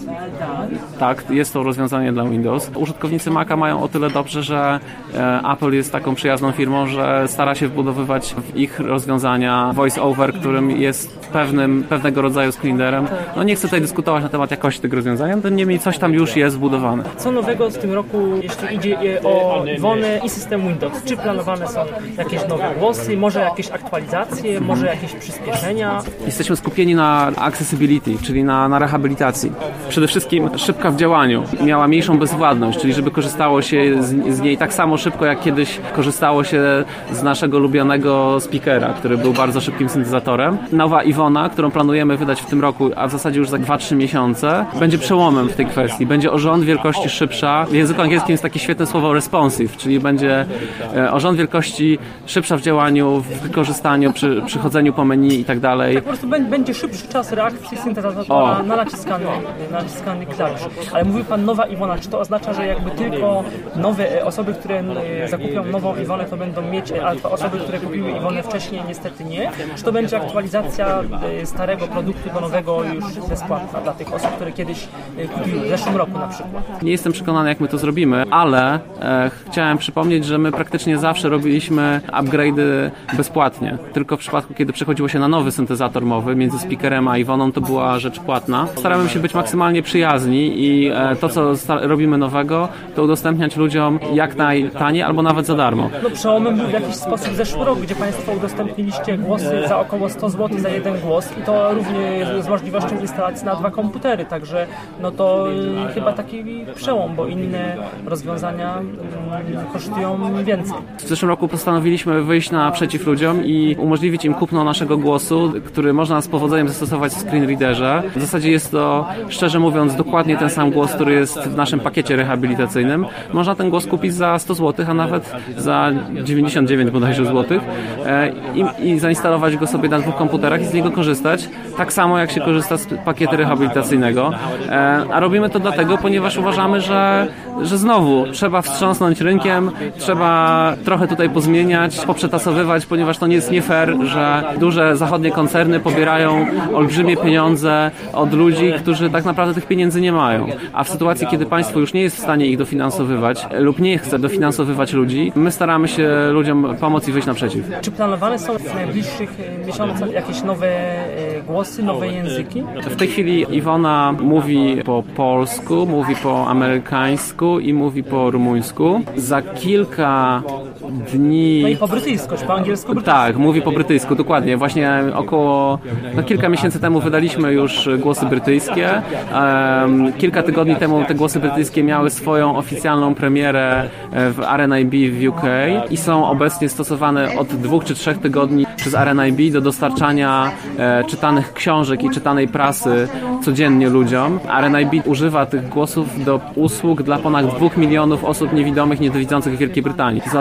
G: Tak, jest to rozwiązanie dla Windows. Użytkownicy Maca mają o tyle dobrze, że e, Apple jest taką przyjazną firmą, że stara się wbudowywać w ich rozwiązania voice-over, którym jest pewnym, pewnego rodzaju screenerem. No nie chcę tutaj dyskutować na temat jakości tego rozwiązania, to niemniej coś tam już jest wbudowane.
H: Co nowego w tym roku, jeśli idzie o Iwonę i system Windows? Czy planowane są jakieś nowe głosy, może jakieś aktualizacje? Może jakieś przyspieszenia?
G: Jesteśmy skupieni na accessibility, czyli na, na rehabilitacji. Przede wszystkim szybka w działaniu. Miała mniejszą bezwładność, czyli żeby korzystało się z, z niej tak samo szybko, jak kiedyś korzystało się z naszego ulubionego speakera, który był bardzo szybkim syntezatorem. Nowa Iwona, którą planujemy wydać w tym roku, a w zasadzie już za dwa trzy miesiące, będzie przełomem w tej kwestii. Będzie o rząd wielkości szybsza. W języku angielskim jest takie świetne słowo responsive, czyli będzie o rząd wielkości szybsza w działaniu, w wykorzystaniu, przy, przy chodzeniu po menu i tak dalej.
H: Tak, po prostu będzie szybszy czas reakcji syntezatora na naciskany, naciskany klawisz. Ale mówił Pan nowa Iwona, czy to oznacza, że jakby tylko nowe osoby, które zakupią nową Iwonę, to będą mieć, a osoby, które kupiły Iwonę wcześniej, niestety nie? Czy to będzie aktualizacja starego produktu do nowego już bezpłatna dla tych osób, które kiedyś kupiły w zeszłym roku na przykład?
G: Nie jestem przekonany, jak my to zrobimy, ale e, chciałem przypomnieć, że my praktycznie zawsze robiliśmy upgrade'y bezpłatnie. Tylko w przypadku, kiedy przechodziło się na nowy syntezator mowy, między speakerem a Iwoną, to była rzecz płatna. Staramy się być maksymalnie przyjazni i e, to, co robimy nowego, to udostępniać ludziom jak najtaniej albo nawet za darmo.
H: No przełomem był w jakiś sposób zeszły rok, gdzie Państwo udostępniliście głosy za około sto złotych za jeden głos i to również z możliwością instalacji na dwa komputery, także no to y, chyba taki przełom, bo inne rozwiązania y, kosztują więcej.
G: W zeszłym roku postanowiliśmy wyjść naprzeciw ludziom i umożliwić im kupno naszego głosu, który można z powodzeniem zastosować w screen readerze. W zasadzie jest to, szczerze mówiąc, dokładnie ten sam głos, który jest w naszym pakiecie rehabilitacyjnym. Można ten głos kupić za sto złotych, a nawet za dziewięćdziesiąt dziewięć bodajże złotych i, i zainstalować go sobie na dwóch komputerach i z niego korzystać, tak samo jak się korzysta z pakietu rehabilitacyjnego. A robimy to dlatego, ponieważ uważamy, że, że znowu trzeba wstrząsnąć rynkiem, trzeba trochę tutaj pozmieniać, poprzetasowywać, ponieważ to nie jest nie fair, że duże zachodnie koncerny pobierają olbrzymie pieniądze od ludzi, którzy tak naprawdę tych pieniędzy nie mają. A w sytuacji, kiedy państwo już nie jest w stanie ich dofinansowywać lub nie chce dofinansowywać ludzi, my staramy się ludziom pomóc i wyjść naprzeciw.
H: Czy planowane są w najbliższych miesiącach jakieś nowe głosy, nowe języki?
G: W tej chwili Iwona mówi po polsku, mówi po amerykańsku i mówi po rumuńsku. Za kilka dni...
H: No i po brytyjsku, czy po angielsku?
G: Tak, mówi po brytyjsku, dokładnie. Właśnie około no, kilka miesięcy temu wydaliśmy już głosy brytyjskie. Um, kilka tygodni temu te głosy brytyjskie miały swoją oficjalną premierę w R N I B w U K i są obecnie stosowane od dwóch czy trzech tygodni przez R N I B do dostarczania e, czytanych książek i czytanej prasy codziennie ludziom. R N I B używa tych głosów do usług dla ponad dwóch milionów osób niewidomych, niedowidzących w Wielkiej Brytanii. Za dwa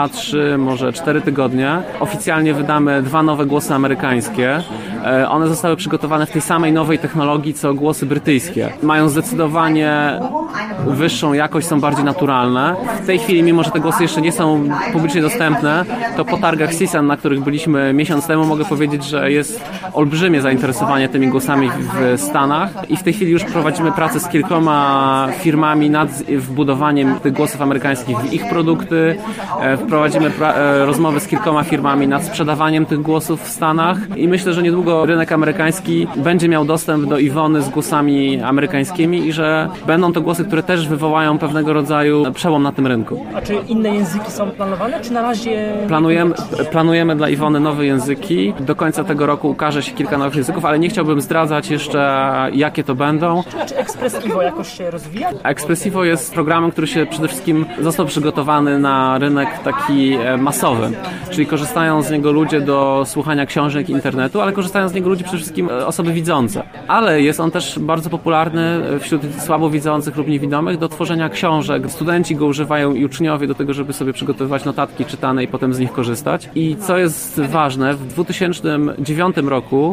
G: dwa, trzy, może cztery tygodnie oficjalnie wydamy dwa nowe głosy amerykańskie. One zostały przygotowane w tej samej nowej technologii, co głosy brytyjskie. Mają zdecydowanie wyższą jakość, są bardziej naturalne. W tej chwili, mimo że te głosy jeszcze nie są publicznie dostępne, to po targach C S A N, na których byliśmy miesiąc temu, mogę powiedzieć, że jest olbrzymie zainteresowanie tymi głosami w Stanach i w tej chwili już prowadzimy pracę z kilkoma firmami nad wbudowaniem tych głosów amerykańskich w ich produkty. Prowadzimy pra- rozmowy z kilkoma firmami nad sprzedawaniem tych głosów w Stanach i myślę, że niedługo rynek amerykański będzie miał dostęp do Iwony z głosami amerykańskimi i że będą to głosy, które też wywołają pewnego rodzaju przełom na tym rynku.
H: A czy inne języki są planowane, czy na razie...
G: Planujemy, planujemy dla Iwony nowe języki. Do końca tego roku ukaże się kilka nowych języków, ale nie chciałbym zdradzać jeszcze, jakie to będą.
H: Czy Expressivo jakoś się rozwija?
G: Expressivo jest programem, który się przede wszystkim został przygotowany na rynek taki masowy, czyli korzystają z niego ludzie do słuchania książek i internetu, ale korzystają z niego ludzie przede wszystkim osoby widzące. Ale jest on też bardzo popularny wśród słabowidzących lub niewidomych do tworzenia książek. Studenci go używają i uczniowie do tego, żeby sobie przygotowywać notatki czytane i potem z nich korzystać. I co jest ważne, w dwa tysiące dziewiątym roku